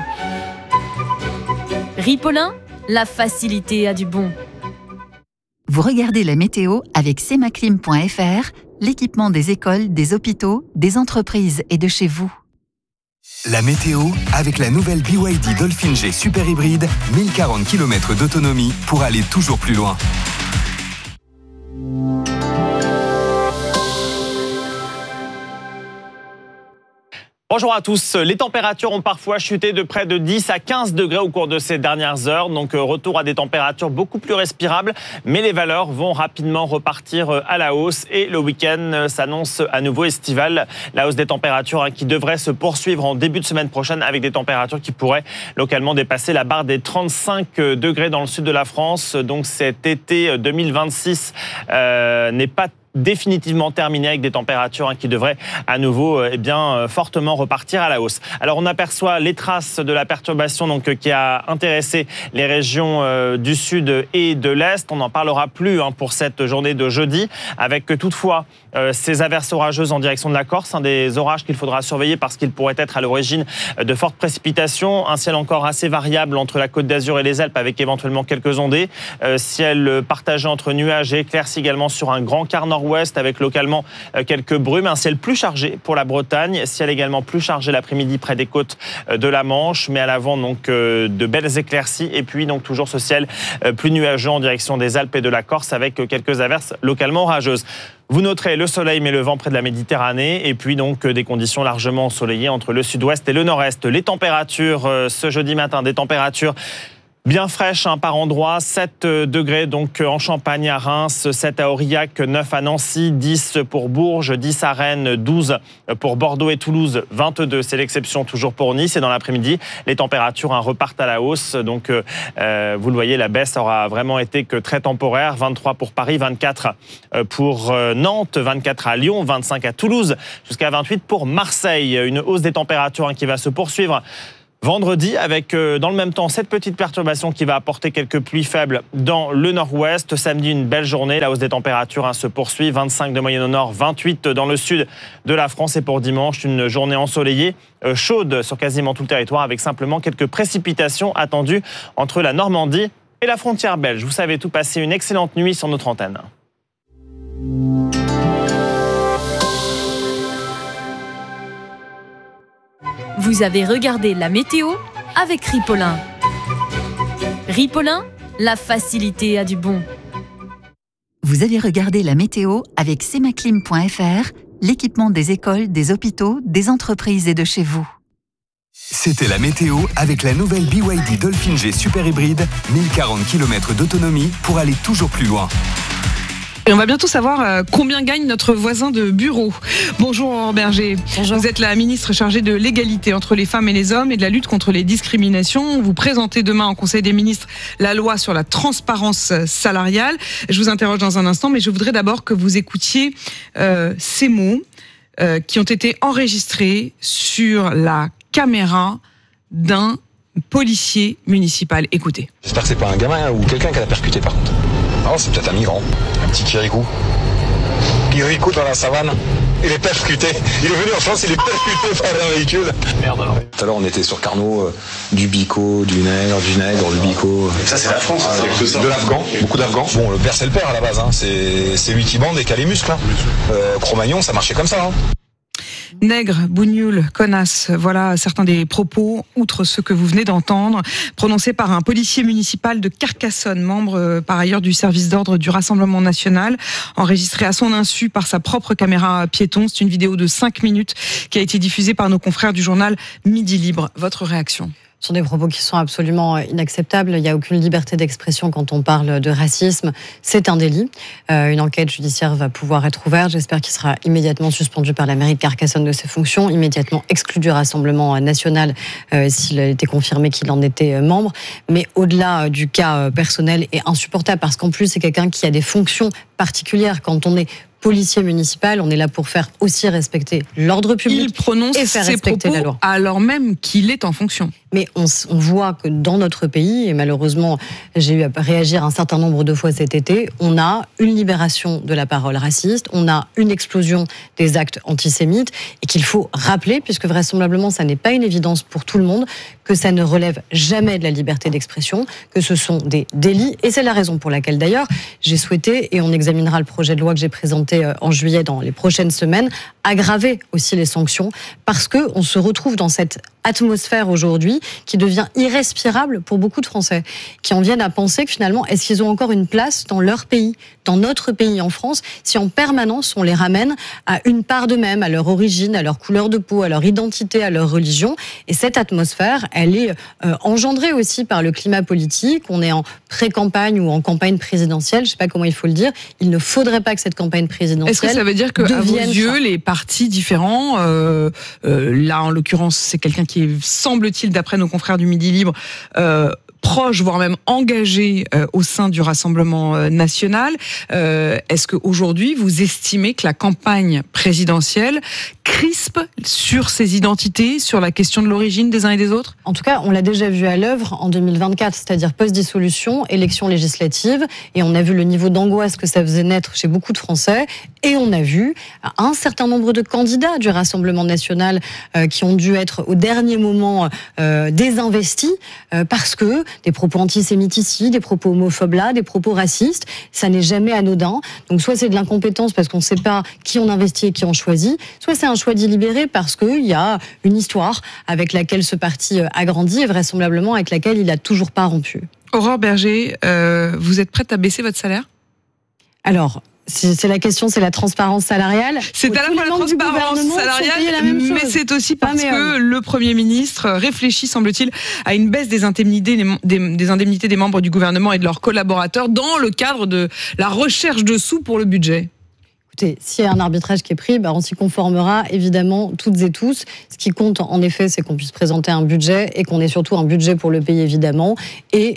Ripolin, la facilité a du bon. Vous regardez la météo avec semaclim point f r, l'équipement des écoles, des hôpitaux, des entreprises et de chez vous. La météo avec la nouvelle B Y D Dolphin G Super Hybride, mille quarante kilomètres d'autonomie pour aller toujours plus loin. Bonjour à tous. Les températures ont parfois chuté de près de dix à quinze degrés au cours de ces dernières heures. Donc retour à des températures beaucoup plus respirables. Mais les valeurs vont rapidement repartir à la hausse. Et le week-end s'annonce à nouveau estival. La hausse des températures qui devrait se poursuivre en début de semaine prochaine avec des températures qui pourraient localement dépasser la barre des trente-cinq degrés dans le sud de la France. Donc cet été deux mille vingt-six euh, n'est pas définitivement terminé avec des températures hein, qui devraient à nouveau eh bien, fortement repartir à la hausse. Alors on aperçoit les traces de la perturbation donc, qui a intéressé les régions euh, du sud et de l'est. On n'en parlera plus hein, pour cette journée de jeudi, avec toutefois euh, ces averses orageuses en direction de la Corse, hein, des orages qu'il faudra surveiller parce qu'ils pourraient être à l'origine de fortes précipitations. Un ciel encore assez variable entre la Côte d'Azur et les Alpes avec éventuellement quelques ondées. Euh, ciel partagé entre nuages et éclaircies également sur un grand quart nord ouest avec localement quelques brumes, un ciel plus chargé pour la Bretagne, ciel également plus chargé l'après-midi près des côtes de la Manche, mais à l'avant donc de belles éclaircies et puis donc toujours ce ciel plus nuageux en direction des Alpes et de la Corse avec quelques averses localement orageuses. Vous noterez le soleil mais le vent près de la Méditerranée et puis donc des conditions largement ensoleillées entre le sud-ouest et le nord-est. Les températures ce jeudi matin, des températures bien fraîche hein, par endroit, sept degrés donc en Champagne à Reims, sept à Aurillac, neuf à Nancy, dix pour Bourges, dix à Rennes, douze pour Bordeaux et Toulouse, vingt-deux, c'est l'exception toujours pour Nice. Et dans l'après-midi, les températures hein, repartent à la hausse. Donc euh, vous le voyez, la baisse aura vraiment été que très temporaire. vingt-trois pour Paris, vingt-quatre pour Nantes, vingt-quatre à Lyon, vingt-cinq à Toulouse, jusqu'à vingt-huit pour Marseille. Une hausse des températures hein, qui va se poursuivre vendredi, avec euh, dans le même temps cette petite perturbation qui va apporter quelques pluies faibles dans le nord-ouest. Samedi, une belle journée, la hausse des températures hein, se poursuit, vingt-cinq de moyenne au nord, vingt-huit dans le sud de la France. Et pour dimanche, une journée ensoleillée, euh, chaude sur quasiment tout le territoire, avec simplement quelques précipitations attendues entre la Normandie et la frontière belge. Vous savez tout, passer une excellente nuit sur notre antenne. Vous avez regardé la météo avec Ripollin. Ripollin, la facilité a du bon. Vous avez regardé la météo avec semaclim point f r, l'équipement des écoles, des hôpitaux, des entreprises et de chez vous. C'était la météo avec la nouvelle B Y D Dolphin G Super Hybride, mille quarante kilomètres d'autonomie pour aller toujours plus loin. Et on va bientôt savoir euh, combien gagne notre voisin de bureau. Bonjour Aurore Berger. Bonjour. Vous êtes la ministre chargée de l'égalité entre les femmes et les hommes et de la lutte contre les discriminations. Vous présentez demain en Conseil des ministres la loi sur la transparence salariale. Je vous interroge dans un instant, mais je voudrais d'abord que vous écoutiez euh, ces mots euh, qui ont été enregistrés sur la caméra d'un policier municipal. Écoutez. J'espère que c'est pas un gamin ou quelqu'un qui l'a percuté par contre. Non, c'est peut-être un migrant, un petit kirikou. Kirikou dans la savane, il est percuté. Il est venu en France, il est percuté par un véhicule. Merde alors. Tout à l'heure, on était sur Carnot, euh, du bico, du nègre, du nègre, du bico. Ça, c'est la France, hein, de l'Afghan, beaucoup d'Afghans. Bon, le père, c'est le père à la base, hein. c'est, c'est lui qui bande et qui a les muscles. Hein. Euh, Cro-Magnon, ça marchait comme ça. Hein. Nègre, bougnoul, connasse, voilà certains des propos, outre ceux que vous venez d'entendre, prononcés par un policier municipal de Carcassonne, membre euh, par ailleurs du service d'ordre du Rassemblement national, enregistré à son insu par sa propre caméra piéton. C'est une vidéo de cinq minutes qui a été diffusée par nos confrères du journal Midi Libre. Votre réaction ? Ce sont des propos qui sont absolument inacceptables. Il n'y a aucune liberté d'expression quand on parle de racisme. C'est un délit. Euh, une enquête judiciaire va pouvoir être ouverte. J'espère qu'il sera immédiatement suspendu par la mairie de Carcassonne de ses fonctions, immédiatement exclu du Rassemblement national euh, s'il a été confirmé qu'il en était membre. Mais au-delà du cas personnel est insupportable parce qu'en plus, c'est quelqu'un qui a des fonctions particulières. Quand on est policier municipal, on est là pour faire aussi respecter l'ordre public. Il prononce et faire ses respecter propos la loi. Alors même qu'il est en fonction. Mais on, on voit que dans notre pays, et malheureusement j'ai eu à réagir un certain nombre de fois cet été, on a une libération de la parole raciste, on a une explosion des actes antisémites, et qu'il faut rappeler, puisque vraisemblablement ça n'est pas une évidence pour tout le monde, que ça ne relève jamais de la liberté d'expression, que ce sont des délits, et c'est la raison pour laquelle d'ailleurs j'ai souhaité, et on examinera le projet de loi que j'ai présenté en juillet dans les prochaines semaines, aggraver aussi les sanctions, parce qu'on se retrouve dans cette atmosphère aujourd'hui qui devient irrespirable pour beaucoup de Français, qui en viennent à penser que finalement, est-ce qu'ils ont encore une place dans leur pays, dans notre pays en France, si en permanence on les ramène à une part d'eux-mêmes, à leur origine, à leur couleur de peau, à leur identité, à leur religion. Et cette atmosphère, elle est euh, engendrée aussi par le climat politique. On est en pré-campagne ou en campagne présidentielle, je ne sais pas comment il faut le dire. Il ne faudrait pas que cette campagne présidentielle Est-ce que ça veut dire que, à vos yeux, ça. les partis différents, euh, euh, là en l'occurrence c'est quelqu'un qui est, semble-t-il, d'après nos confrères du Midi Libre, euh, proche, voire même engagé euh, au sein du Rassemblement euh, national. Euh, est-ce qu'aujourd'hui, vous estimez que la campagne présidentielle crispe sur ces identités, sur la question de l'origine des uns et des autres ? En tout cas, on l'a déjà vu à l'œuvre en deux mille vingt-quatre, c'est-à-dire post-dissolution, élection législative, et on a vu le niveau d'angoisse que ça faisait naître chez beaucoup de Français, et on a vu un certain nombre de candidats du Rassemblement national euh, qui ont dû être au dernier moment euh, désinvestis euh, parce que des propos antisémites ici, des propos homophobes là, des propos racistes, ça n'est jamais anodin. Donc soit c'est de l'incompétence parce qu'on ne sait pas qui on investit et qui on choisit, soit c'est un choix délibéré parce qu'il y a une histoire avec laquelle ce parti a grandi et vraisemblablement avec laquelle il n'a toujours pas rompu. Aurore Berger, euh, vous êtes prête à baisser votre salaire ? Alors, c'est la question, c'est la transparence salariale. C'est à la fois la transparence salariale, mais c'est aussi parce que le Premier ministre réfléchit, semble-t-il, à une baisse des indemnités des, des indemnités des membres du gouvernement et de leurs collaborateurs dans le cadre de la recherche de sous pour le budget. Écoutez, s'il y a un arbitrage qui est pris, bah on s'y conformera évidemment toutes et tous. Ce qui compte en effet, c'est qu'on puisse présenter un budget et qu'on ait surtout un budget pour le pays évidemment. Et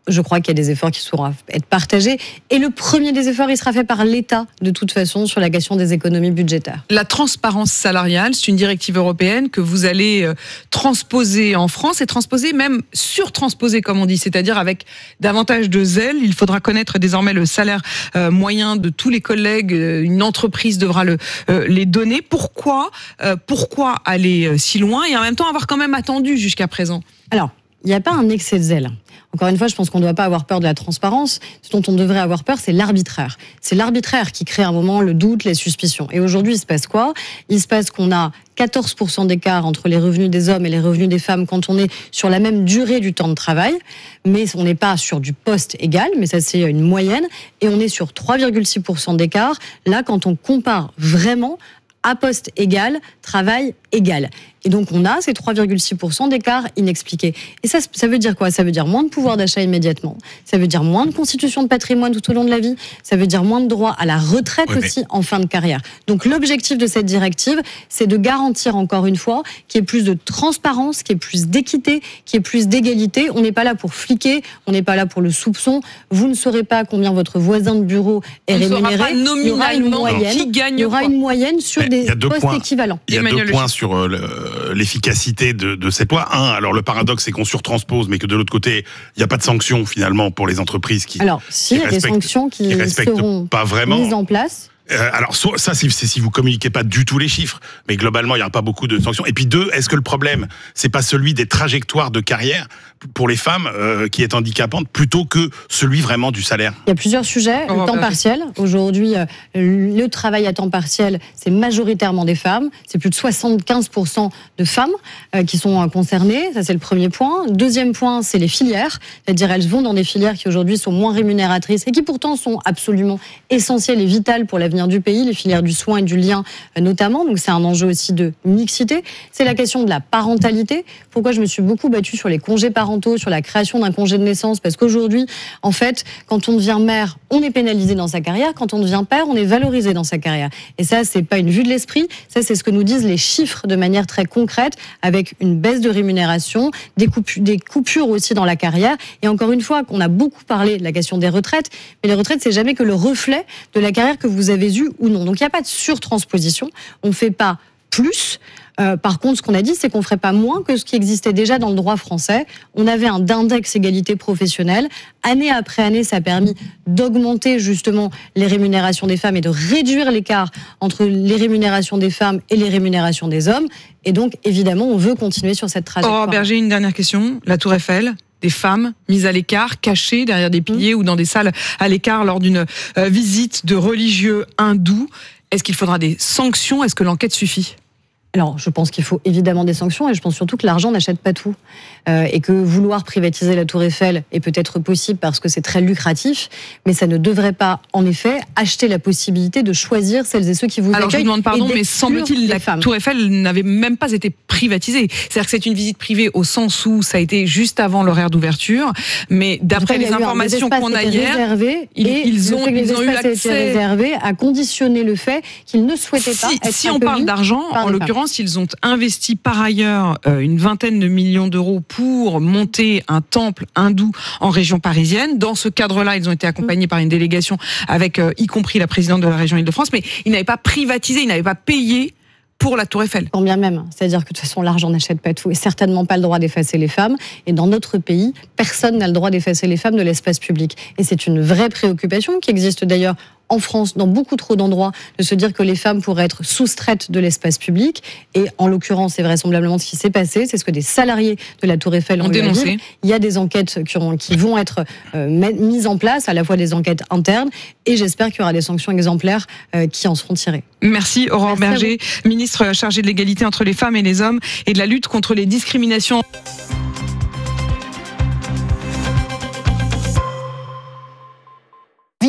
Je crois qu'il y a des efforts qui sauront être partagés. Et le premier des efforts, il sera fait par l'État, de toute façon, sur la question des économies budgétaires. La transparence salariale, c'est une directive européenne que vous allez euh, transposer en France et transposer, même surtransposer, comme on dit, c'est-à-dire avec davantage de zèle. Il faudra connaître désormais le salaire euh, moyen de tous les collègues. Une entreprise devra le, euh, les donner. Pourquoi, euh, pourquoi aller euh, si loin et en même temps avoir quand même attendu jusqu'à présent ? Alors, il n'y a pas un excès de zèle. Encore une fois, je pense qu'on ne doit pas avoir peur de la transparence. Ce dont on devrait avoir peur, c'est l'arbitraire. C'est l'arbitraire qui crée à un moment le doute, les suspicions. Et aujourd'hui, il se passe quoi ? Il se passe qu'on a quatorze pour cent d'écart entre les revenus des hommes et les revenus des femmes quand on est sur la même durée du temps de travail. Mais on n'est pas sur du poste égal, mais ça c'est une moyenne. Et on est sur trois virgule six pour cent d'écart, là, quand on compare vraiment à poste égal, travail égal. Et donc, on a ces trois virgule six pour cent d'écart inexpliqués. Et ça, ça veut dire quoi ? Ça veut dire moins de pouvoir d'achat immédiatement. Ça veut dire moins de constitution de patrimoine tout au long de la vie. Ça veut dire moins de droits à la retraite oui, aussi mais... en fin de carrière. Donc, l'objectif de cette directive, c'est de garantir, encore une fois, qu'il y ait plus de transparence, qu'il y ait plus d'équité, qu'il y ait plus d'égalité. On n'est pas là pour fliquer, on n'est pas là pour le soupçon. Vous ne saurez pas combien votre voisin de bureau est on rémunéré. Pas il y aura une moyenne, qui gagne il y aura une moyenne sur mais des postes points. équivalents. Il y a Emmanuel deux points sur euh, le, l'efficacité de, de cette loi. Un, alors le paradoxe, c'est qu'on surtranspose, mais que de l'autre côté, il n'y a pas de sanctions finalement pour les entreprises qui. Alors, si, il y a des sanctions qui, qui seront pas vraiment. mises en place. Euh, alors ça, c'est, c'est si vous communiquez pas du tout les chiffres, mais globalement, il n'y aura pas beaucoup de sanctions. Et puis deux, est-ce que le problème, c'est pas celui des trajectoires de carrière pour les femmes euh, qui est handicapante, plutôt que celui vraiment du salaire ? Il y a plusieurs sujets. Le temps partiel. Aujourd'hui, euh, le travail à temps partiel, c'est majoritairement des femmes. C'est plus de soixante-quinze pour cent de femmes euh, qui sont euh, concernées. Ça, c'est le premier point. Deuxième point, c'est les filières. C'est-à-dire, elles vont dans des filières qui aujourd'hui sont moins rémunératrices et qui pourtant sont absolument essentielles et vitales pour l'avenir du pays, les filières du soin et du lien notamment. Donc c'est un enjeu aussi de mixité. C'est la question de la parentalité. Pourquoi je me suis beaucoup battue sur les congés parentaux, sur la création d'un congé de naissance ? Parce qu'aujourd'hui, en fait, quand on devient mère, on est pénalisé dans sa carrière. Quand on devient père, on est valorisé dans sa carrière. Et ça, c'est pas une vue de l'esprit. Ça, c'est ce que nous disent les chiffres de manière très concrète, avec une baisse de rémunération, des coupures, des coupures aussi dans la carrière. Et encore une fois, qu'on a beaucoup parlé de la question des retraites, mais les retraites, c'est jamais que le reflet de la carrière que vous avez eue ou non. Donc il n'y a pas de surtransposition. On ne fait pas plus. Euh, par contre, ce qu'on a dit, c'est qu'on ne ferait pas moins que ce qui existait déjà dans le droit français. On avait un index égalité professionnelle. Année après année, ça a permis d'augmenter justement les rémunérations des femmes et de réduire l'écart entre les rémunérations des femmes et les rémunérations des hommes. Et donc, évidemment, on veut continuer sur cette trajectoire. Aurore Berger, une dernière question. La Tour Eiffel, des femmes mises à l'écart, cachées derrière des piliers mmh. ou dans des salles à l'écart lors d'une euh, visite de religieux hindous. Est-ce qu'il faudra des sanctions ? Est-ce que l'enquête suffit ? Alors, je pense qu'il faut évidemment des sanctions et je pense surtout que l'argent n'achète pas tout. Euh, et que vouloir privatiser la Tour Eiffel est peut-être possible parce que c'est très lucratif, mais ça ne devrait pas, en effet, acheter la possibilité de choisir celles et ceux qui vous Alors, accueillent. Alors, je vous demande pardon, mais semble-t-il la femmes. Tour Eiffel n'avait même pas été privatisée. C'est-à-dire que c'est une visite privée au sens où ça a été juste avant l'horaire d'ouverture, mais d'après les informations qu'on a hier, ils, ils ont, ils ont eu accès. Réservé à conditionner le fait qu'ils ne souhaitaient pas si, être Si on parle d'argent, en l'occurrence, ils ont investi par ailleurs euh, une vingtaine de millions d'euros pour monter un temple hindou en région parisienne. Dans ce cadre-là, ils ont été accompagnés par une délégation avec, euh, y compris la présidente de la région Île-de-France, mais ils n'avaient pas privatisé, ils n'avaient pas payé pour la Tour Eiffel. Quand bien même. C'est-à-dire que de toute façon, l'argent n'achète pas tout et certainement pas le droit d'effacer les femmes. Et dans notre pays, personne n'a le droit d'effacer les femmes de l'espace public. Et c'est une vraie préoccupation qui existe d'ailleurs en France, dans beaucoup trop d'endroits, de se dire que les femmes pourraient être soustraites de l'espace public. Et en l'occurrence, c'est vraisemblablement ce qui s'est passé. C'est ce que des salariés de la Tour Eiffel ont, ont dénoncé. Il y a des enquêtes qui, ont, qui vont être euh, mises en place, à la fois des enquêtes internes, et j'espère qu'il y aura des sanctions exemplaires euh, qui en seront tirées. Merci Aurore Merci Berger, ministre chargée de l'égalité entre les femmes et les hommes et de la lutte contre les discriminations.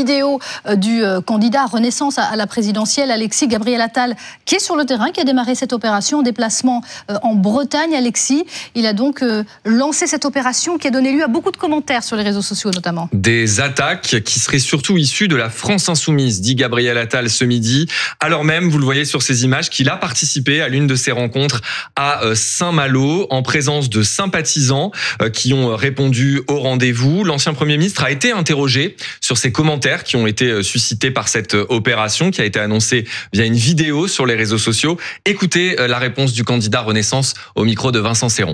vidéo du candidat Renaissance à la présidentielle, Alexis Gabriel Attal, qui est sur le terrain, qui a démarré cette opération en déplacement en Bretagne. Alexis, il a donc lancé cette opération qui a donné lieu à beaucoup de commentaires sur les réseaux sociaux notamment. Des attaques qui seraient surtout issues de la France insoumise, dit Gabriel Attal ce midi, alors même, vous le voyez sur ces images, qu'il a participé à l'une de ces rencontres à Saint-Malo en présence de sympathisants qui ont répondu au rendez-vous. L'ancien Premier ministre a été interrogé sur ces commentaires qui ont été suscités par cette opération qui a été annoncée via une vidéo sur les réseaux sociaux. Écoutez la réponse du candidat Renaissance au micro de Vincent Serron.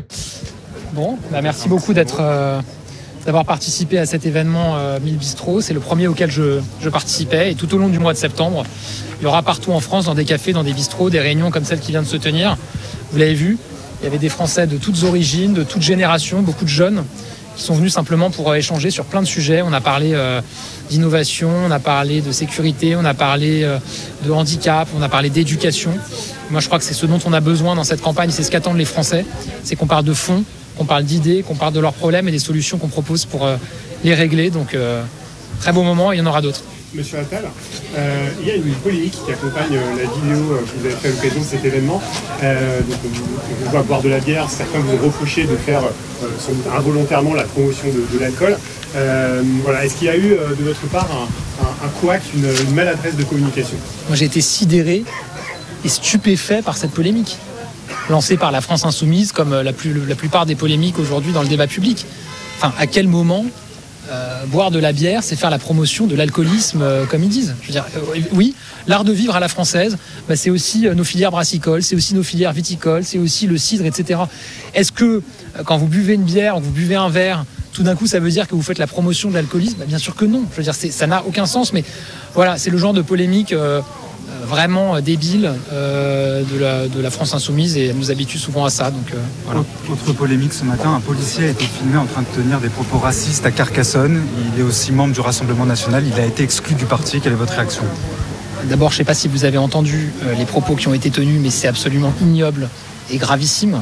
Bon, bah merci beaucoup d'être, euh, d'avoir participé à cet événement euh, mille Bistrots. C'est le premier auquel je, je participais et tout au long du mois de septembre, il y aura partout en France, dans des cafés, dans des bistrots, des réunions comme celle qui vient de se tenir. Vous l'avez vu, il y avait des Français de toutes origines, de toutes générations, beaucoup de jeunes qui sont venus simplement pour échanger sur plein de sujets. On a parlé euh, d'innovation, on a parlé de sécurité, on a parlé euh, de handicap, on a parlé d'éducation. Moi, je crois que c'est ce dont on a besoin dans cette campagne, c'est ce qu'attendent les Français, c'est qu'on parle de fond, qu'on parle d'idées, qu'on parle de leurs problèmes et des solutions qu'on propose pour euh, les régler. Donc, euh, très beau moment, et il y en aura d'autres. Monsieur Attal, euh, il y a une polémique qui accompagne euh, la vidéo euh, que vous avez fait à l'occasion de cet événement. Euh, donc, on, on voit boire de la bière, certains vous reprochaient de faire euh, sans doute involontairement la promotion de, de l'alcool. Euh, voilà. Est-ce qu'il y a eu euh, de votre part un, un, un couac, une, une maladresse de communication? Moi, j'ai été sidéré et stupéfait par cette polémique, lancée par la France insoumise, comme la, plus, la plupart des polémiques aujourd'hui dans le débat public. Enfin, à quel moment Euh, boire de la bière, c'est faire la promotion de l'alcoolisme, euh, comme ils disent. Je veux dire, euh, oui, l'art de vivre à la française, bah, c'est aussi euh, nos filières brassicoles, c'est aussi nos filières viticoles, c'est aussi le cidre, et cetera. Est-ce que euh, quand vous buvez une bière, ou vous buvez un verre, tout d'un coup, ça veut dire que vous faites la promotion de l'alcoolisme? Bah, bien sûr que non. Je veux dire, c'est, ça n'a aucun sens. Mais voilà, c'est le genre de polémique euh, vraiment débile euh, de, la, de la France insoumise, et elle nous habitue souvent à ça. Donc, euh, voilà. Autre polémique ce matin, un policier a été filmé en train de tenir des propos racistes à Carcassonne. Il est aussi membre du Rassemblement national. Il a été exclu du parti. Quelle est votre réaction? D'abord, je ne sais pas si vous avez entendu euh, les propos qui ont été tenus, mais c'est absolument ignoble et gravissime.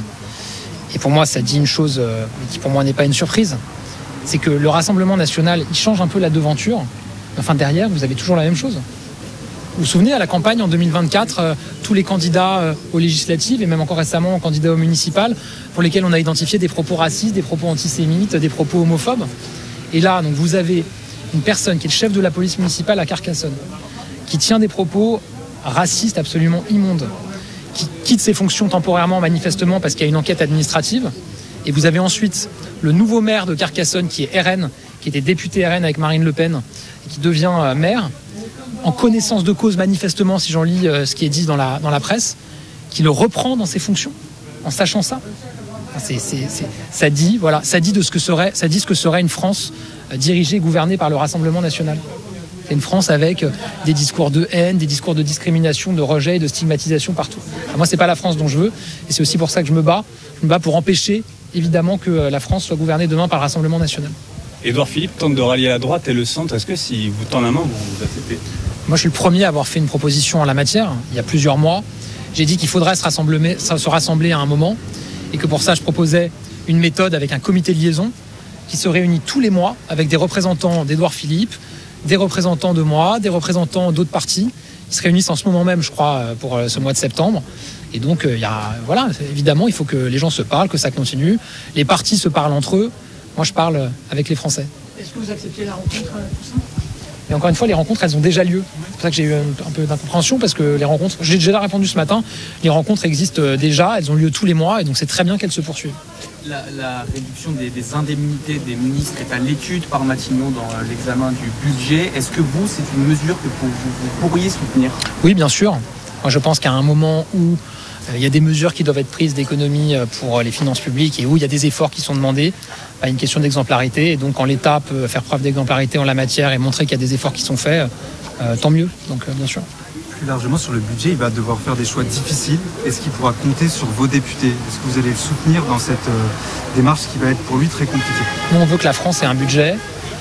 Et pour moi, ça dit une chose euh, qui pour moi n'est pas une surprise. C'est que le Rassemblement national, il change un peu la devanture. Enfin, derrière, vous avez toujours la même chose. Vous vous souvenez, à la campagne en deux mille vingt-quatre, euh, tous les candidats euh, aux législatives, et même encore récemment candidats aux municipales, pour lesquels on a identifié des propos racistes, des propos antisémites, des propos homophobes. Et là, donc, vous avez une personne qui est le chef de la police municipale à Carcassonne, qui tient des propos racistes absolument immondes, qui quitte ses fonctions temporairement, manifestement, parce qu'il y a une enquête administrative. Et vous avez ensuite le nouveau maire de Carcassonne, qui est R N, qui était député R N avec Marine Le Pen, et qui devient euh, maire, en connaissance de cause manifestement, si j'en lis euh, ce qui est dit dans la, dans la presse, qui le reprend dans ses fonctions, en sachant ça. C'est, c'est, c'est, ça, dit, voilà, ça, dit de ce que serait, ça dit ce que serait une France euh, dirigée, gouvernée par le Rassemblement national. C'est une France avec euh, des discours de haine, des discours de discrimination, de rejet, de stigmatisation partout. Alors moi, c'est pas la France dont je veux, et c'est aussi pour ça que je me bats. Je me bats pour empêcher, évidemment, que euh, la France soit gouvernée demain par le Rassemblement national. Édouard Philippe tente de rallier la droite et le centre. Est-ce que si vous tend la main, vous vous acceptez? Moi, je suis le premier à avoir fait une proposition en la matière, il y a plusieurs mois. J'ai dit qu'il faudrait se rassembler, se rassembler à un moment, et que pour ça, je proposais une méthode avec un comité de liaison qui se réunit tous les mois avec des représentants d'Édouard Philippe, des représentants de moi, des représentants d'autres partis. Ils se réunissent en ce moment même, je crois, pour ce mois de septembre. Et donc, il y a, voilà, évidemment, il faut que les gens se parlent, que ça continue. Les partis se parlent entre eux. Moi, je parle avec les Français. Est-ce que vous acceptez la rencontre, tout ça? Et encore une fois, les rencontres, elles ont déjà lieu. C'est pour ça que j'ai eu un peu d'incompréhension, parce que les rencontres, j'ai déjà répondu ce matin, les rencontres existent déjà, elles ont lieu tous les mois, et donc c'est très bien qu'elles se poursuivent. La, la réduction des, des indemnités des ministres est à l'étude par Matignon dans l'examen du budget. Est-ce que vous, c'est une mesure que vous, vous pourriez soutenir? Oui, bien sûr. Moi, je pense qu'à un moment où il y a des mesures qui doivent être prises d'économie pour les finances publiques et où il y a des efforts qui sont demandés, il y a une question d'exemplarité. Et donc, quand l'État peut faire preuve d'exemplarité en la matière et montrer qu'il y a des efforts qui sont faits, euh, tant mieux. Donc, euh, bien sûr. Plus largement, sur le budget, il va devoir faire des choix difficiles. Est-ce qu'il pourra compter sur vos députés? Est-ce que vous allez le soutenir dans cette euh, démarche qui va être pour lui très compliquée? Nous, on veut que la France ait un budget.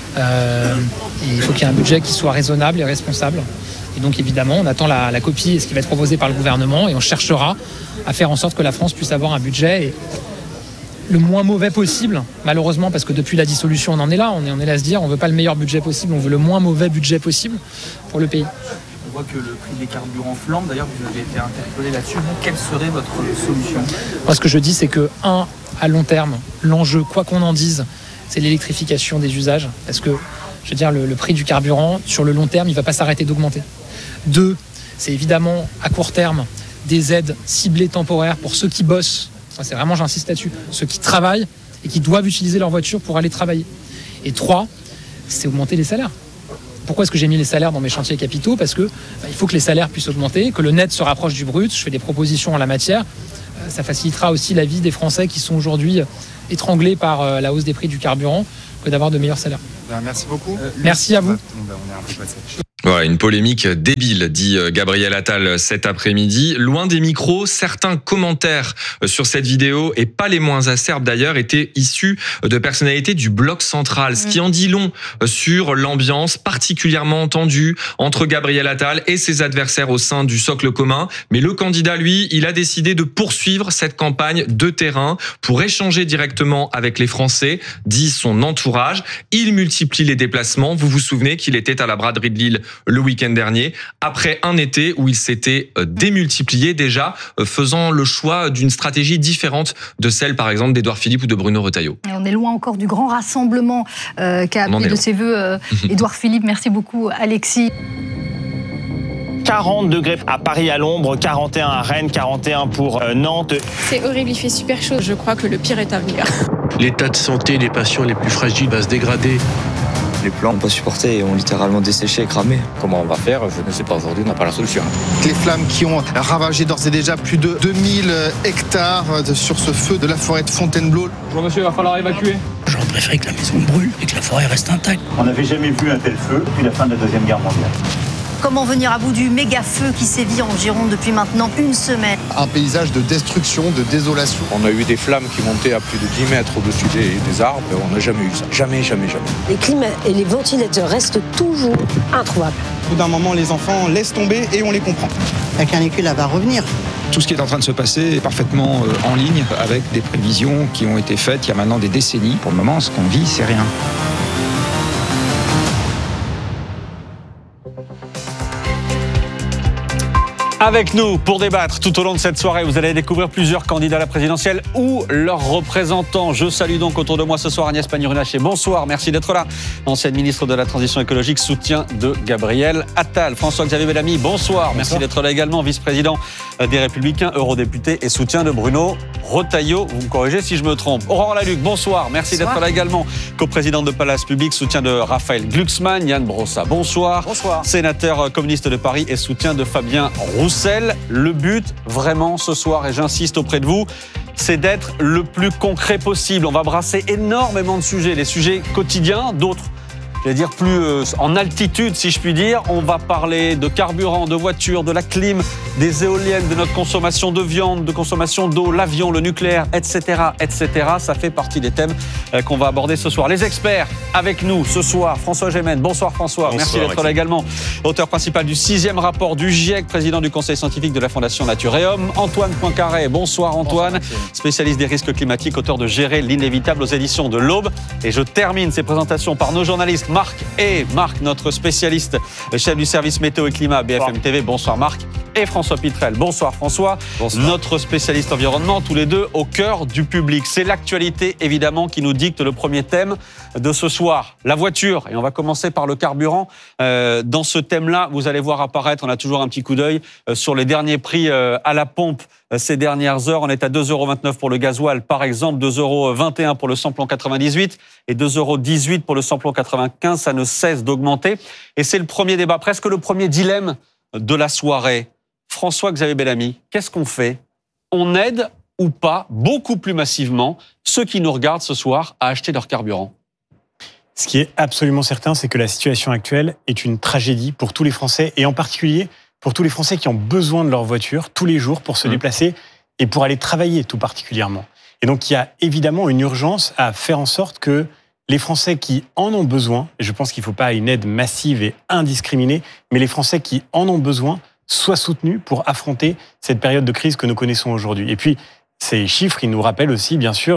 Euh, et il faut qu'il y ait un budget qui soit raisonnable et responsable. Et donc, évidemment, on attend la, la copie et ce qui va être proposé par le gouvernement, et on cherchera à faire en sorte que la France puisse avoir un budget. Et le moins mauvais possible, malheureusement, parce que depuis la dissolution, on en est là. On est, on est là à se dire, on veut pas le meilleur budget possible, on veut le moins mauvais budget possible pour le pays. On voit que le prix des carburants flambe. D'ailleurs, vous avez été interpellé là-dessus. Quelle serait votre solution? Moi, ce que je dis, c'est que, un, à long terme, l'enjeu, quoi qu'on en dise, c'est l'électrification des usages. Parce que, je veux dire, le, le prix du carburant, sur le long terme, il ne va pas s'arrêter d'augmenter. Deux, c'est évidemment, à court terme, des aides ciblées temporaires pour ceux qui bossent. Ça, c'est vraiment, j'insiste là-dessus, ceux qui travaillent et qui doivent utiliser leur voiture pour aller travailler. Et trois, c'est augmenter les salaires. Pourquoi est-ce que j'ai mis les salaires dans mes chantiers capitaux? Parce que bah, il faut que les salaires puissent augmenter, que le net se rapproche du brut. Je fais des propositions en la matière. Euh, ça facilitera aussi la vie des Français qui sont aujourd'hui étranglés par euh, la hausse des prix du carburant que d'avoir de meilleurs salaires. Ben, merci beaucoup. Euh, merci à vous. On est un peu passé. Voilà, une polémique débile, dit Gabriel Attal cet après-midi. Loin des micros, certains commentaires sur cette vidéo, et pas les moins acerbes d'ailleurs, étaient issus de personnalités du bloc central, ce qui en dit long sur l'ambiance particulièrement tendue entre Gabriel Attal et ses adversaires au sein du socle commun. Mais le candidat, lui, il a décidé de poursuivre cette campagne de terrain pour échanger directement avec les Français, dit son entourage. Il multiplie les déplacements. Vous vous souvenez qu'il était à la braderie de Lille le week-end dernier, après un été où il s'était démultiplié déjà, faisant le choix d'une stratégie différente de celle, par exemple, d'Édouard Philippe ou de Bruno Retailleau. Et on est loin encore du grand rassemblement euh, qu'a appelé de ses voeux euh, Édouard Philippe. Merci beaucoup, Alexis. quarante degrés à Paris à l'ombre, quarante et un à Rennes, quarante et un pour Nantes. C'est horrible, il fait super chaud. Je crois que le pire est à venir. L'état de santé des patients les plus fragiles va se dégrader. Les plants n'ont pas supporté et ont littéralement desséché et cramé. Comment on va faire? Je ne sais pas, aujourd'hui on n'a pas la solution. Les flammes qui ont ravagé d'ores et déjà plus de deux mille hectares sur ce feu de la forêt de Fontainebleau. Bonjour monsieur, il va falloir évacuer. J'aurais préféré que la maison brûle et que la forêt reste intacte. On n'avait jamais vu un tel feu depuis la fin de la Deuxième Guerre mondiale. Comment venir à bout du méga feu qui sévit en Gironde depuis maintenant une semaine? Un paysage de destruction, de désolation. On a eu des flammes qui montaient à plus de dix mètres au-dessus des, des arbres. On n'a jamais eu ça. Jamais, jamais, jamais. Les clims et les ventilateurs restent toujours introuvables. Au bout d'un moment, les enfants laissent tomber et on les comprend. La canicule, elle va revenir. Tout ce qui est en train de se passer est parfaitement en ligne avec des prévisions qui ont été faites il y a maintenant des décennies. Pour le moment, ce qu'on vit, c'est rien. Avec nous pour débattre tout au long de cette soirée, vous allez découvrir plusieurs candidats à la présidentielle ou leurs représentants. Je salue donc autour de moi ce soir Agnès Pannier-Runacher. Bonsoir, merci d'être là. Ancienne ministre de la Transition écologique, soutien de Gabriel Attal. François-Xavier Bellamy, bonsoir. bonsoir. Merci d'être là également, vice-président des Républicains, eurodéputé et soutien de Bruno Retailleau. Vous me corrigez si je me trompe. Aurore Laluc, bonsoir. Merci bonsoir. d'être là également. Coprésidente de Place Publique, soutien de Raphaël Glucksmann. Yann Brossa, bonsoir. Bonsoir. Sénateur communiste de Paris et soutien de Fabien Roussel. Le but, vraiment, ce soir, et j'insiste auprès de vous, c'est d'être le plus concret possible. On va brasser énormément de sujets, les sujets quotidiens, d'autres, je vais dire plus euh, en altitude, si je puis dire. On va parler de carburant, de voitures, de la clim, des éoliennes, de notre consommation de viande, de consommation d'eau, l'avion, le nucléaire, et cetera, et cetera. Ça fait partie des thèmes euh, qu'on va aborder ce soir. Les experts avec nous ce soir, François Gémen. Bonsoir François, bonsoir, merci d'être Maxime. Là également. Auteur principal du sixième rapport du GIEC, président du conseil scientifique de la Fondation Nature et Homme. Antoine Poincaré, bonsoir Antoine, bonsoir, spécialiste des risques climatiques, auteur de Gérer l'inévitable aux éditions de l'Aube. Et je termine ces présentations par nos journalistes Marc et Marc, notre spécialiste, chef du service météo et climat B F M T V. Bonsoir Marc. Et François Pitrel. Bonsoir François, bonsoir. Notre spécialiste environnement, tous les deux au cœur du public. C'est l'actualité évidemment qui nous dicte le premier thème de ce soir, la voiture. Et on va commencer par le carburant. Euh, dans ce thème-là, vous allez voir apparaître, on a toujours un petit coup d'œil euh, sur les derniers prix euh, à la pompe euh, ces dernières heures. On est à deux euros vingt-neuf pour le gasoil par exemple, deux euros vingt et un pour le samplon quatre-vingt-dix-huit et deux euros dix-huit pour le samplon quatre-vingt-quinze. Ça ne cesse d'augmenter. Et c'est le premier débat, presque le premier dilemme de la soirée. François-Xavier Bellamy, qu'est-ce qu'on fait? On aide ou pas, beaucoup plus massivement, ceux qui nous regardent ce soir à acheter leur carburant? Ce qui est absolument certain, c'est que la situation actuelle est une tragédie pour tous les Français, et en particulier pour tous les Français qui ont besoin de leur voiture tous les jours pour se mmh. déplacer et pour aller travailler tout particulièrement. Et donc il y a évidemment une urgence à faire en sorte que les Français qui en ont besoin, et je pense qu'il ne faut pas une aide massive et indiscriminée, mais les Français qui en ont besoin soient soutenus pour affronter cette période de crise que nous connaissons aujourd'hui. Et puis, ces chiffres, ils nous rappellent aussi, bien sûr,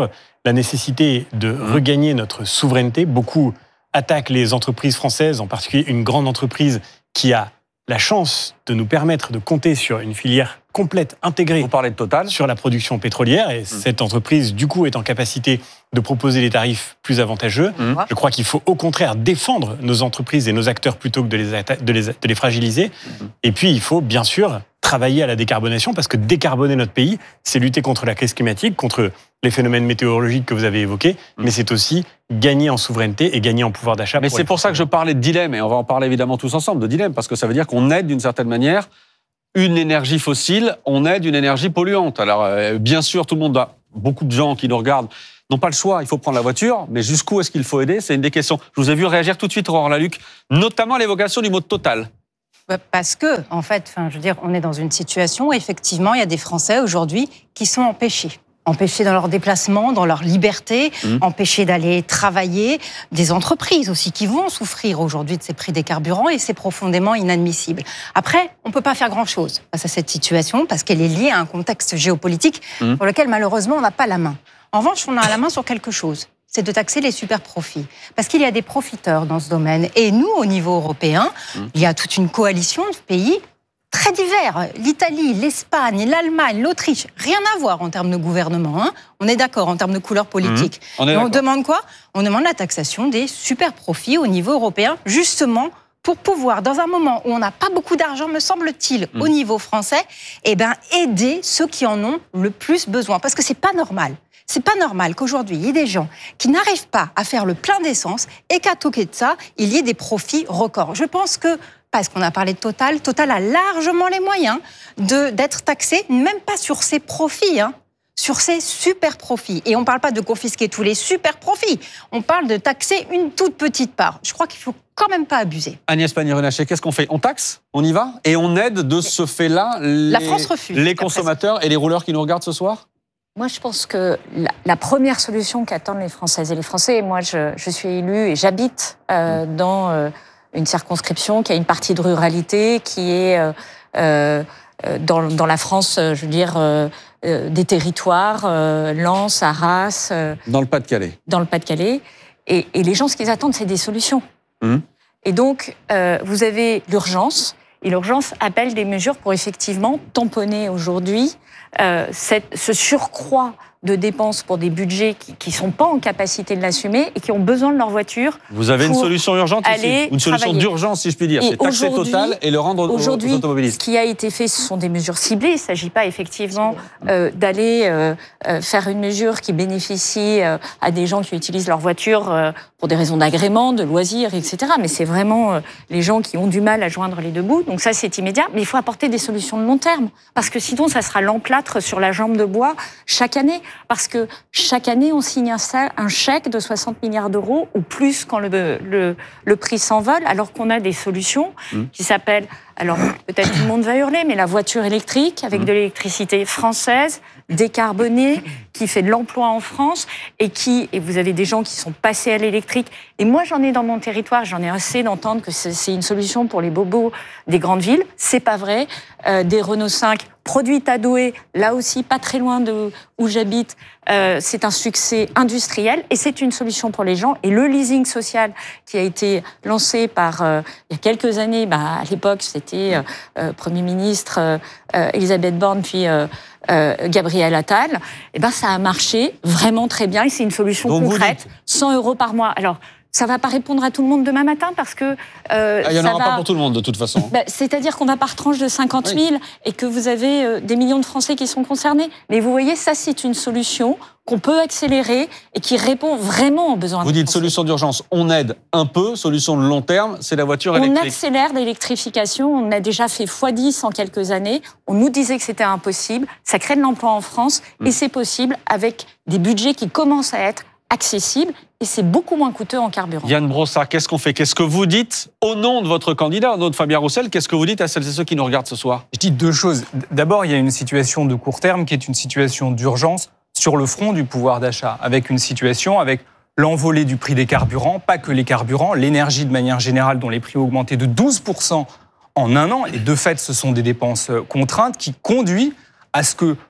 la nécessité de regagner notre souveraineté. Beaucoup attaquent les entreprises françaises, en particulier une grande entreprise qui a la chance de nous permettre de compter sur une filière complète, intégrée. Vous parlez de Total. Sur la production pétrolière. Et mmh. cette entreprise, du coup, est en capacité de proposer des tarifs plus avantageux. Mmh. Je crois qu'il faut au contraire défendre nos entreprises et nos acteurs plutôt que de les, atta- de les, de les fragiliser. Mmh. Et puis, il faut bien sûr travailler à la décarbonation, parce que décarboner notre pays, c'est lutter contre la crise climatique, contre les phénomènes météorologiques que vous avez évoqués, mmh. mais c'est aussi gagner en souveraineté et gagner en pouvoir d'achat. Mais c'est pour ça que je parlais de dilemme, et on va en parler évidemment tous ensemble, de dilemme, parce que ça veut dire qu'on aide d'une certaine manière une énergie fossile, on aide une énergie polluante. Alors, euh, bien sûr, tout le monde a, beaucoup de gens qui nous regardent, n'ont pas le choix, il faut prendre la voiture, mais jusqu'où est-ce qu'il faut aider? C'est une des questions. Je vous ai vu réagir tout de suite, Aurore Lalucq, notamment à l'évocation du mot Total. Parce que, en fait, enfin, je veux dire, on est dans une situation où, effectivement, il y a des Français aujourd'hui qui sont empêchés. Empêchés dans leurs déplacements, dans leur liberté, mmh. empêchés d'aller travailler. Des entreprises aussi qui vont souffrir aujourd'hui de ces prix des carburants, et c'est profondément inadmissible. Après, on ne peut pas faire grand-chose face à cette situation parce qu'elle est liée à un contexte géopolitique mmh. pour lequel, malheureusement, on n'a pas la main. En revanche, on a la main sur quelque chose. C'est de taxer les super-profits. Parce qu'il y a des profiteurs dans ce domaine. Et nous, au niveau européen, mmh. il y a toute une coalition de pays très divers. L'Italie, l'Espagne, l'Allemagne, l'Autriche, rien à voir en termes de gouvernement. Hein. On est d'accord en termes de couleur politique. Mmh. On, Et on demande quoi? On demande la taxation des super-profits au niveau européen, justement pour pouvoir, dans un moment où on n'a pas beaucoup d'argent, me semble-t-il, mmh. au niveau français, eh ben, aider ceux qui en ont le plus besoin. Parce que c'est pas normal. C'est pas normal qu'aujourd'hui, il y ait des gens qui n'arrivent pas à faire le plein d'essence et qu'à côté de ça, il y ait des profits records. Je pense que, parce qu'on a parlé de Total, Total a largement les moyens de, d'être taxé, même pas sur ses profits, hein, sur ses super profits. Et on ne parle pas de confisquer tous les super profits, on parle de taxer une toute petite part. Je crois qu'il faut quand même pas abuser. Agnès Pannier-Runacher, qu'est-ce qu'on fait? On taxe? On y va? Et on aide de ce fait-là les, La France refuse, les consommateurs et les rouleurs qui nous regardent ce soir? Moi, je pense que la, la première solution qu'attendent les Françaises et les Français, moi, je, je suis élue et j'habite euh, dans euh, une circonscription qui a une partie de ruralité, qui est euh, euh, dans, dans la France, je veux dire, euh, euh, des territoires, euh, Lens, Arras. Euh, dans le Pas-de-Calais. Dans le Pas-de-Calais. Et, et les gens, ce qu'ils attendent, c'est des solutions. Mmh. Et donc, euh, vous avez l'urgence. Et l'urgence appelle des mesures pour effectivement tamponner aujourd'hui euh, cette, ce surcroît de dépenses pour des budgets qui ne sont pas en capacité de l'assumer et qui ont besoin de leur voiture. Vous avez une solution urgente ici, une solution travailler. d'urgence, si je puis dire. Et c'est taxer Total et le rendre aux, aux automobilistes. Ce qui a été fait, ce sont des mesures ciblées. Il ne s'agit pas effectivement euh, d'aller euh, euh, faire une mesure qui bénéficie euh, à des gens qui utilisent leur voiture euh, pour des raisons d'agrément, de loisirs, et cetera. Mais c'est vraiment euh, les gens qui ont du mal à joindre les deux bouts. Donc ça, c'est immédiat. Mais il faut apporter des solutions de long terme. Parce que sinon, ça sera l'emplâtre sur la jambe de bois chaque année. Parce que chaque année, on signe un, un chèque de soixante milliards d'euros ou plus quand le, le, le prix s'envole, alors qu'on a des solutions mmh. qui s'appellent, alors peut-être tout le monde va hurler, mais la voiture électrique avec mmh. de l'électricité française, décarbonée, qui fait de l'emploi en France et qui, et vous avez des gens qui sont passés à l'électrique. Et moi, j'en ai dans mon territoire, j'en ai assez d'entendre que c'est, c'est une solution pour les bobos des grandes villes. C'est pas vrai. Euh, des Renault cinq produites à Douai, là aussi pas très loin de où j'habite, euh, c'est un succès industriel et c'est une solution pour les gens. Et le leasing social qui a été lancé par euh, il y a quelques années, bah, à l'époque c'était euh, euh, Premier ministre euh, euh, Elisabeth Borne puis euh, euh, Gabriel Attal, et ben ça a marché vraiment très bien et c'est une solution Donc concrète, cent euros par mois. Alors ça ne va pas répondre à tout le monde demain matin parce que... Euh, ah, il n'y en aura va... pas pour tout le monde de toute façon. Bah, c'est-à-dire qu'on va par tranche de cinquante mille oui. et que vous avez euh, des millions de Français qui sont concernés. Mais vous voyez, ça c'est une solution qu'on peut accélérer et qui répond vraiment aux besoins. Vous dites solution d'urgence, on aide un peu, solution de long terme, c'est la voiture électrique. On accélère l'électrification, on a déjà fait fois dix en quelques années. On nous disait que c'était impossible, ça crée de l'emploi en France mmh. et c'est possible avec des budgets qui commencent à être accessible et c'est beaucoup moins coûteux en carburant. Yann Brossard, qu'est-ce qu'on fait? Qu'est-ce que vous dites au nom de votre candidat, au nom de Fabien Roussel? Qu'est-ce que vous dites à celles et ceux qui nous regardent ce soir? Je dis deux choses. D'abord, il y a une situation de court terme qui est une situation d'urgence sur le front du pouvoir d'achat, avec une situation avec l'envolée du prix des carburants, pas que les carburants, l'énergie de manière générale dont les prix ont augmenté de douze pour cent en un an. Et de fait, ce sont des dépenses contraintes qui conduisent à ce que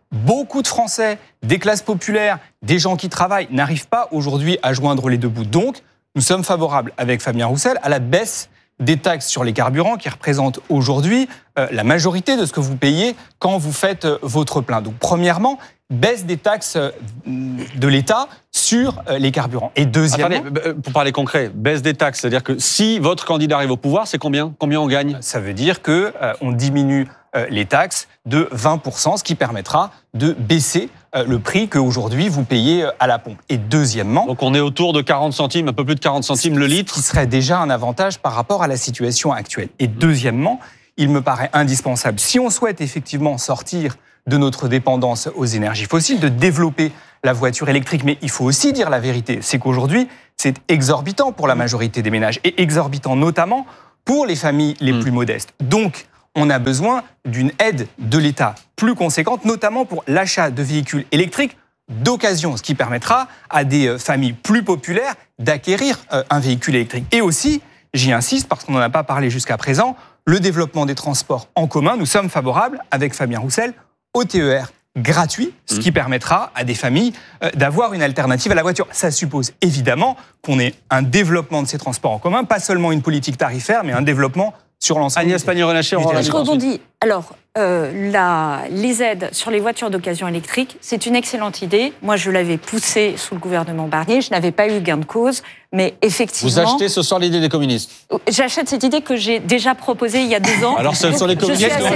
Beaucoup de Français, des classes populaires, des gens qui travaillent, n'arrivent pas aujourd'hui à joindre les deux bouts. Donc, nous sommes favorables, avec Fabien Roussel, à la baisse des taxes sur les carburants qui représentent aujourd'hui euh, la majorité de ce que vous payez quand vous faites euh, votre plein. Donc, premièrement, baisse des taxes euh, de l'État sur euh, les carburants. Et deuxièmement... Attendez, pour parler concret, baisse des taxes, c'est-à-dire que si votre candidat arrive au pouvoir, c'est combien ? Combien on gagne ? Ça veut dire qu'on euh, diminue euh, les taxes de vingt pour cent, ce qui permettra de baisser euh, le prix qu'aujourd'hui vous payez euh, à la pompe. Et deuxièmement... Donc on est autour de quarante centimes, un peu plus de quarante centimes le litre. Ce qui serait déjà un avantage par rapport à la situation actuelle. Et deuxièmement, il me paraît indispensable, si on souhaite effectivement sortir de notre dépendance aux énergies fossiles, de développer la voiture électrique. Mais il faut aussi dire la vérité, c'est qu'aujourd'hui, c'est exorbitant pour la majorité des ménages, et exorbitant notamment pour les familles les mmh. plus modestes. Donc, on a besoin d'une aide de l'État plus conséquente, notamment pour l'achat de véhicules électriques d'occasion, ce qui permettra à des familles plus populaires d'acquérir un véhicule électrique. Et aussi, j'y insiste, parce qu'on n'en a pas parlé jusqu'à présent, le développement des transports en commun. Nous sommes favorables, avec Fabien Roussel, au T E R gratuit, ce qui permettra à des familles d'avoir une alternative à la voiture. Ça suppose évidemment qu'on ait un développement de ces transports en commun, pas seulement une politique tarifaire, mais un développement sur l'ensemble. Agnès Pannier-Runacher, on Je rebondis. Alors, euh, la, les aides sur les voitures d'occasion électriques, c'est une excellente idée. Moi, je l'avais poussée sous le gouvernement Barnier. Je n'avais pas eu gain de cause, mais effectivement... Vous achetez ce soir l'idée des communistes ? J'achète cette idée que j'ai déjà proposée il y a deux ans. Alors, ce sont les communistes qui ont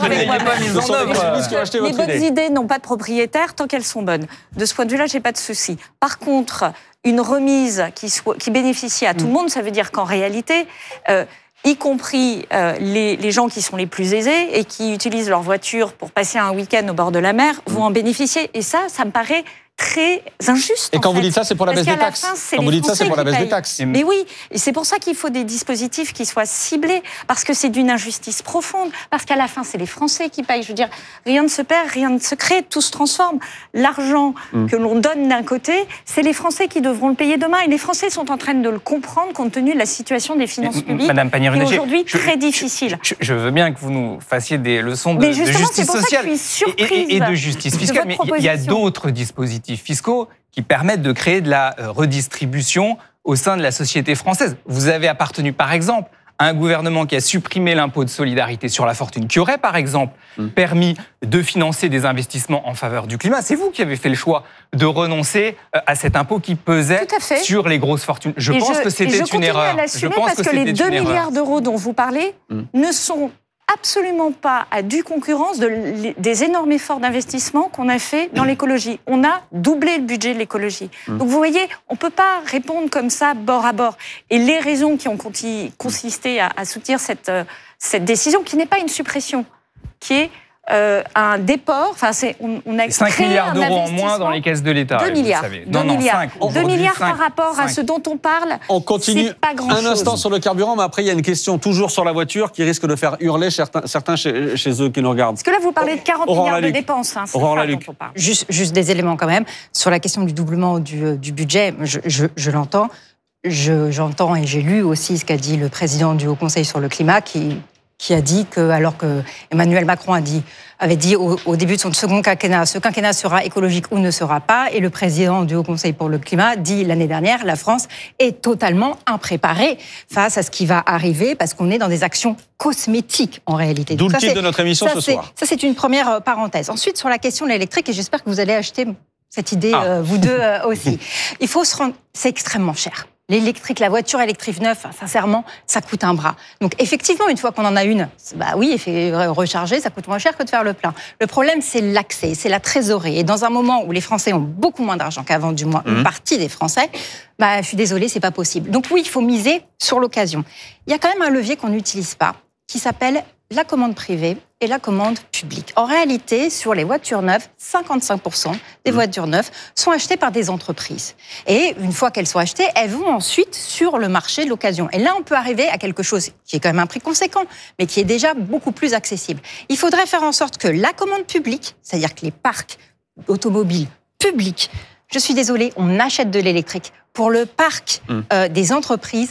acheté votre idée. Les bonnes idées n'ont pas de propriétaire tant qu'elles sont bonnes. De ce point de vue-là, j'ai pas de souci. Par contre, une remise qui, soit, qui bénéficie à tout le monde, ça veut dire qu'en réalité... Euh, y compris euh, les, les gens qui sont les plus aisés et qui utilisent leur voiture pour passer un week-end au bord de la mer, vont en bénéficier. Et ça, ça me paraît très injuste. Et quand vous fait. dites ça, c'est pour la Parce baisse des taxes. Fin, quand vous dites ça, c'est pour la baisse des taxes. Mais oui, et c'est pour ça qu'il faut des dispositifs qui soient ciblés, parce que c'est d'une injustice profonde, parce qu'à la fin, c'est les Français qui payent. Je veux dire, rien ne se perd, rien ne se crée, tout se transforme. L'argent mm. que l'on donne d'un côté, c'est les Français qui devront le payer demain, et les Français sont en train de le comprendre compte tenu de la situation des finances publiques, Madame Pannier-Runacher, qui est aujourd'hui je, très difficile. Je, je, je veux bien que vous nous fassiez des leçons de, mais de justice sociale et, et, et de justice fiscale, mais il y a d'autres dispositifs fiscaux qui permettent de créer de la redistribution au sein de la société française. Vous avez appartenu, par exemple, à un gouvernement qui a supprimé l'impôt de solidarité sur la fortune, qui aurait, par exemple, mmh. permis de financer des investissements en faveur du climat. C'est vous qui avez fait le choix de renoncer à cet impôt qui pesait sur les grosses fortunes. Je et pense je, que c'était une erreur. À l'assumer je pense parce que, que les deux milliards d'euros dont vous parlez mmh. ne sont absolument pas à due concurrence de, des énormes efforts d'investissement qu'on a fait dans l'écologie. On a doublé le budget de l'écologie. Mmh. Donc vous voyez, on ne peut pas répondre comme ça, bord à bord. Et les raisons qui ont consisté à, à soutenir cette, cette décision, qui n'est pas une suppression, qui est euh, un déport, enfin c'est, on, on a cinq milliards d'euros en moins dans les caisses de l'État. deux milliards. deux non, milliards. Non, deux milliards cinq, par rapport cinq. à ce dont on parle. On continue c'est pas grand-chose. Un instant sur le carburant, mais après il y a une question toujours sur la voiture qui risque de faire hurler certains, certains chez, chez eux qui nous regardent. Parce que là vous parlez de quarante Aurore milliards Laluc. de dépenses. Hein, c'est Aurore ça Laluc. dont on parle. Juste, juste des éléments quand même. Sur la question du doublement du, du budget, je, je, je l'entends. Je, j'entends et j'ai lu aussi ce qu'a dit le président du Haut Conseil sur le climat qui... qui a dit que, alors que Emmanuel Macron a dit, avait dit au, au début de son second quinquennat, ce quinquennat sera écologique ou ne sera pas, et le président du Haut Conseil pour le climat dit l'année dernière, la France est totalement impréparée face à ce qui va arriver, parce qu'on est dans des actions cosmétiques en réalité. D'où le titre de notre émission ça, ce soir. Ça, c'est une première parenthèse. Ensuite, sur la question de l'électrique, et j'espère que vous allez acheter cette idée, ah. euh, vous deux euh, aussi, il faut se rendre... C'est extrêmement cher. L'électrique, la voiture électrique neuve, sincèrement, ça coûte un bras. Donc effectivement, une fois qu'on en a une, bah oui, recharger, ça coûte moins cher que de faire le plein. Le problème, c'est l'accès, c'est la trésorerie. Et dans un moment où les Français ont beaucoup moins d'argent qu'avant, du moins mmh. une partie des Français, bah je suis désolée, c'est pas possible. Donc oui, il faut miser sur l'occasion. Il y a quand même un levier qu'on n'utilise pas, qui s'appelle la commande privée et la commande publique. En réalité, sur les voitures neuves, cinquante-cinq pour cent des mmh. voitures neuves sont achetées par des entreprises. Et une fois qu'elles sont achetées, elles vont ensuite sur le marché de l'occasion. Et là, on peut arriver à quelque chose qui est quand même un prix conséquent, mais qui est déjà beaucoup plus accessible. Il faudrait faire en sorte que la commande publique, c'est-à-dire que les parcs automobiles publics, je suis désolée, on achète de l'électrique. Pour le parc mmh. euh, des entreprises,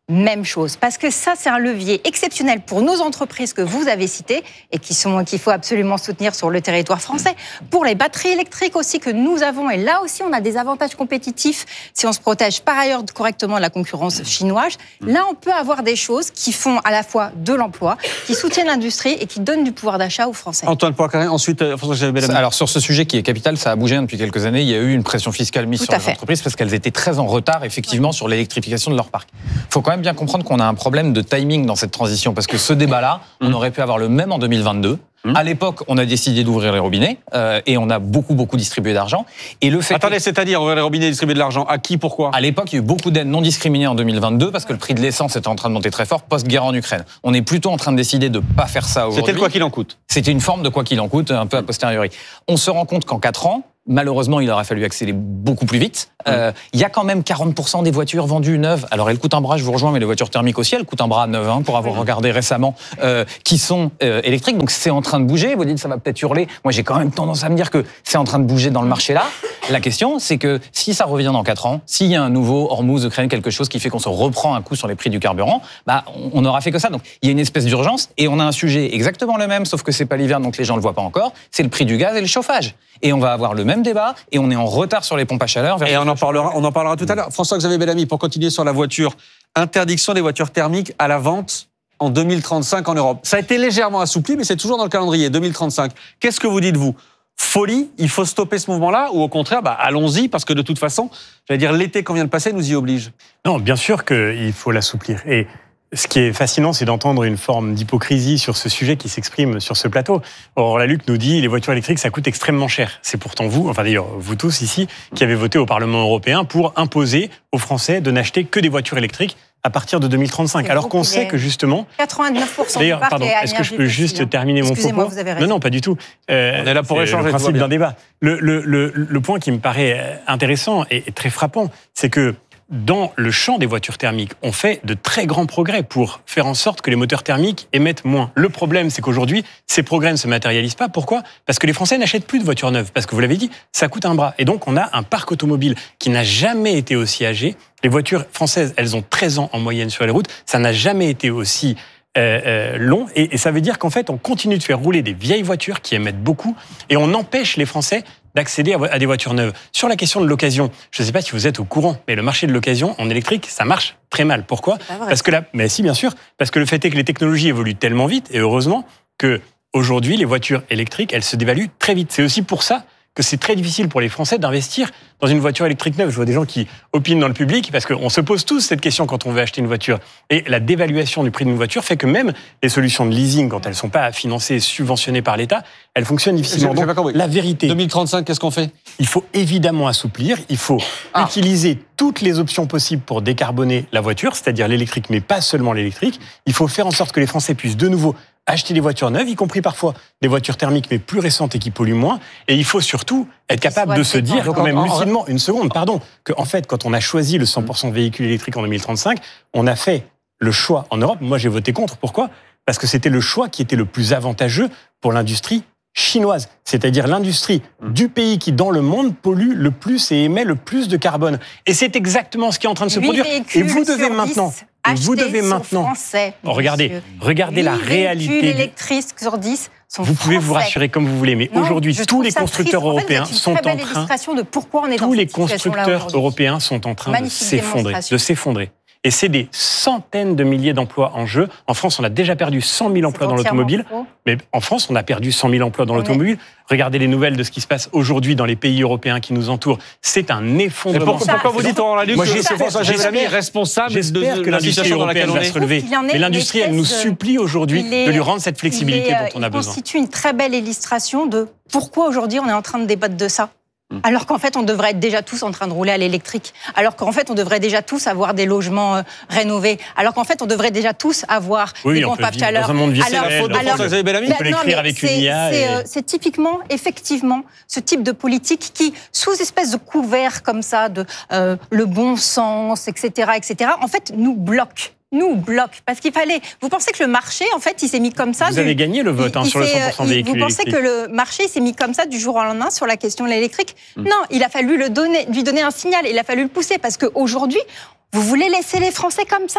Même chose, parce que ça, c'est un levier exceptionnel pour nos entreprises que vous avez citées et qui sont, qu'il faut absolument soutenir sur le territoire français. Pour les batteries électriques aussi que nous avons, et là aussi, on a des avantages compétitifs si on se protège par ailleurs correctement de la concurrence chinoise. Là, on peut avoir des choses qui font à la fois de l'emploi, qui soutiennent l'industrie et qui donnent du pouvoir d'achat aux Français. Antoine Poincaré, ensuite François-Xavier Bellamy. Alors, sur ce sujet qui est capital, ça a bougé depuis quelques années. Il y a eu une pression fiscale mise Tout sur à les fait. entreprises parce qu'elles étaient très en retard, effectivement, sur l'électrification de leur parc. Il faut quand même bien comprendre qu'on a un problème de timing dans cette transition, parce que ce débat-là, on aurait pu avoir le même en deux mille vingt-deux. Mmh. À l'époque, on a décidé d'ouvrir les robinets euh, et on a beaucoup, beaucoup distribué d'argent. Et le fait Attendez, que... c'est-à-dire ouvrir les robinets et distribuer de l'argent, à qui, pourquoi ? À l'époque, il y a eu beaucoup d'aides non discriminées en deux mille vingt-deux parce que le prix de l'essence était en train de monter très fort post-guerre en Ukraine. On est plutôt en train de décider de ne pas faire ça aujourd'hui. C'était le quoi qu'il en coûte. C'était une forme de quoi qu'il en coûte, un peu a posteriori. On se rend compte qu'en quatre ans, malheureusement, il aurait fallu accélérer beaucoup plus vite. Il euh, y a quand même quarante pour cent des voitures vendues neuves. Alors, elles coûtent un bras, je vous rejoins, mais les voitures thermiques aussi, elles coûtent un bras neuf, hein, pour avoir regardé récemment, euh, qui sont euh, électriques. Donc, c'est en train de bouger. Vous dites, ça va peut-être hurler. Moi, j'ai quand même tendance à me dire que c'est en train de bouger dans le marché là. La question, c'est que si ça revient dans quatre ans, s'il y a un nouveau Hormuz, Ukraine, quelque chose qui fait qu'on se reprend un coup sur les prix du carburant, bah, on n'aura fait que ça. Donc, il y a une espèce d'urgence et on a un sujet exactement le même, sauf que c'est pas l'hiver, donc les gens le voient pas encore. C'est le prix du gaz et le chauffage. Et on va avoir le même débat et on est en retard sur les pompes à chaleur. Et on en parlera, on en parlera tout à l'heure. François-Xavier Bellamy, pour continuer sur la voiture, interdiction des voitures thermiques à la vente en deux mille trente-cinq en Europe. Ça a été légèrement assoupli, mais c'est toujours dans le calendrier, deux mille trente-cinq. Qu'est-ce que vous dites, vous ? Folie, il faut stopper ce mouvement-là, ou au contraire, bah, allons-y, parce que de toute façon, j'allais dire, l'été qu'on vient de passer nous y oblige. Non, bien sûr qu'il faut l'assouplir. Et ce qui est fascinant, c'est d'entendre une forme d'hypocrisie sur ce sujet qui s'exprime sur ce plateau. Aurore Lalucq nous dit les voitures électriques, ça coûte extrêmement cher. C'est pourtant vous, enfin d'ailleurs vous tous ici, qui avez voté au Parlement européen pour imposer aux Français de n'acheter que des voitures électriques à partir de deux mille trente-cinq. Alors qu'on sait que justement... quatre-vingt-dix-neuf pour cent D'ailleurs, du parc pardon, est est-ce que je peux juste terminer mon propos ? Vous avez raison. Non, non, pas du tout. Euh, On est là pour c'est échanger. le principe d'un débat. Le, le, le, le point qui me paraît intéressant et très frappant, c'est que dans le champ des voitures thermiques, on fait de très grands progrès pour faire en sorte que les moteurs thermiques émettent moins. Le problème, c'est qu'aujourd'hui, ces progrès ne se matérialisent pas. Pourquoi ? Parce que les Français n'achètent plus de voitures neuves. Parce que vous l'avez dit, ça coûte un bras. Et donc, on a un parc automobile qui n'a jamais été aussi âgé. Les voitures françaises, elles ont treize ans en moyenne sur les routes. Ça n'a jamais été aussi euh, euh, long. Et, et ça veut dire qu'en fait, on continue de faire rouler des vieilles voitures qui émettent beaucoup. Et on empêche les Français d'accéder à des voitures neuves. Sur la question de l'occasion, je ne sais pas si vous êtes au courant, mais le marché de l'occasion en électrique, ça marche très mal. Pourquoi ? Parce que là, mais si, bien sûr, parce que le fait est que les technologies évoluent tellement vite, et heureusement, que aujourd'hui, les voitures électriques, elles se dévaluent très vite. C'est aussi pour ça que c'est très difficile pour les Français d'investir dans une voiture électrique neuve. Je vois des gens qui opinent dans le public, parce qu'on se pose tous cette question quand on veut acheter une voiture. Et la dévaluation du prix d'une voiture fait que même les solutions de leasing, quand elles ne sont pas financées, subventionnées par l'État, elles fonctionnent difficilement. Donc, la vérité... deux mille trente-cinq, qu'est-ce qu'on fait ? Il faut évidemment assouplir, il faut ah. utiliser toutes les options possibles pour décarboner la voiture, c'est-à-dire l'électrique, mais pas seulement l'électrique. Il faut faire en sorte que les Français puissent de nouveau acheter des voitures neuves, y compris parfois des voitures thermiques, mais plus récentes et qui polluent moins. Et il faut surtout être capable de se dire, quand même lucidement, une seconde, pardon, qu'en fait, quand on a choisi le cent pour cent véhicule électrique en deux mille trente-cinq, on a fait le choix en Europe. Moi, j'ai voté contre. Pourquoi ? Parce que c'était le choix qui était le plus avantageux pour l'industrie chinoise, c'est-à-dire l'industrie du pays qui, dans le monde, pollue le plus et émet le plus de carbone. Et c'est exactement ce qui est en train de se produire. Et vous devez maintenant... Et vous devez maintenant... Français, oh, regardez, regardez la réalité... véhicules électriques sur dix sont Vous pouvez français. vous rassurer comme vous voulez, mais non, aujourd'hui, tous les constructeurs triste. européens en fait, sont en train... de pourquoi on est tous dans les cette constructeurs européens sont en train de s'effondrer, de s'effondrer. Et c'est des centaines de milliers d'emplois en jeu. En France, on a déjà perdu cent mille emplois dans l'automobile. Faux. Mais en France, on a perdu cent mille emplois dans l'automobile. Regardez les nouvelles de ce qui se passe aujourd'hui dans les pays européens qui nous entourent. C'est un effondrement. Pourquoi, pourquoi vous dites, Aurore Lalucq, que c'est François-Xavier Bellamy responsable J'espère que l'industrie européenne va se relever. Mais l'industrie, elle nous supplie aujourd'hui de lui rendre cette flexibilité est, dont on a il besoin. Ça constitue une très belle illustration de pourquoi aujourd'hui on est en train de débattre de ça. Alors qu'en fait, on devrait être déjà tous en train de rouler à l'électrique. Alors qu'en fait, on devrait déjà tous avoir des logements euh, rénovés. Alors qu'en fait, on devrait déjà tous avoir oui, des pompes à chaleur. Dans un monde c'est la faute de François-Xavier Bellamy. On peut l'écrire avec une I A. C'est, et... euh, c'est typiquement, effectivement, ce type de politique qui, sous espèce de couvert comme ça, de euh, le bon sens, et cetera, et cetera, en fait, nous bloque. nous bloque. Parce qu'il fallait... Vous pensez que le marché, en fait, il s'est mis comme ça... Vous du... avez gagné le vote hein, sur le cent pour cent véhicule Vous pensez électrique. que le marché s'est mis comme ça du jour au lendemain sur la question de l'électrique mmh. Non, il a fallu le donner, lui donner un signal. Il a fallu le pousser parce qu'aujourd'hui, vous voulez laisser les Français comme ça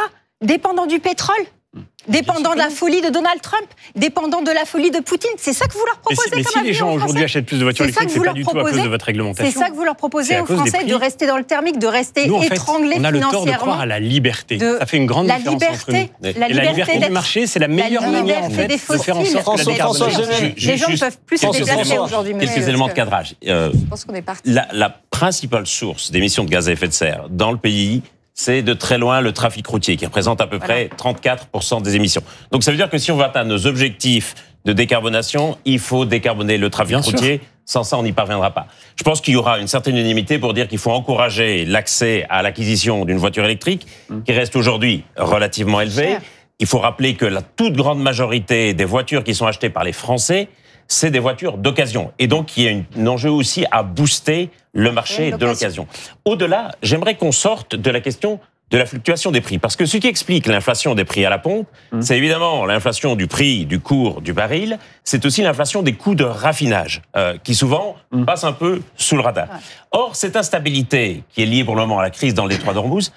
Dépendant du pétrole, dépendant de la folie de Donald Trump, dépendant de la folie de Poutine. C'est ça que vous leur proposez mais si, comme mais si les gens aujourd'hui achètent plus de voitures électriques, c'est pas du tout à cause de votre réglementation. C'est ça que vous leur proposez aux Français, de rester dans le thermique, de rester nous, en fait, étranglés financièrement. On a le tort de croire à la liberté. De, ça fait une grande la différence liberté, entre nous. La Et la liberté du marché, c'est la meilleure la manière en fait, de faire en sorte que la décarbonation... Les gens ne peuvent plus se déplacer aujourd'hui. Quelques éléments de cadrage. Je pense qu'on est parti. La principale source d'émissions de gaz à effet de serre dans le pays, c'est de très loin le trafic routier, qui représente à peu voilà. près trente-quatre pour cent des émissions. Donc ça veut dire que si on veut atteindre nos objectifs de décarbonation, il faut décarboner le trafic Bien routier. Sûr. Sans ça, on n'y parviendra pas. Je pense qu'il y aura une certaine unanimité pour dire qu'il faut encourager l'accès à l'acquisition d'une voiture électrique, mmh. qui reste aujourd'hui relativement élevée. Cher. Il faut rappeler que la toute grande majorité des voitures qui sont achetées par les Français, c'est des voitures d'occasion. Et donc, il y a une, un enjeu aussi à booster le marché de l'occasion. Au-delà, j'aimerais qu'on sorte de la question de la fluctuation des prix. Parce que ce qui explique l'inflation des prix à la pompe, mmh. c'est évidemment l'inflation du prix, du cours du baril, c'est aussi l'inflation des coûts de raffinage, euh, qui souvent mmh. passe un peu sous le radar. Ouais. Or, cette instabilité qui est liée pour le moment à la crise dans le détroit d'Ormuz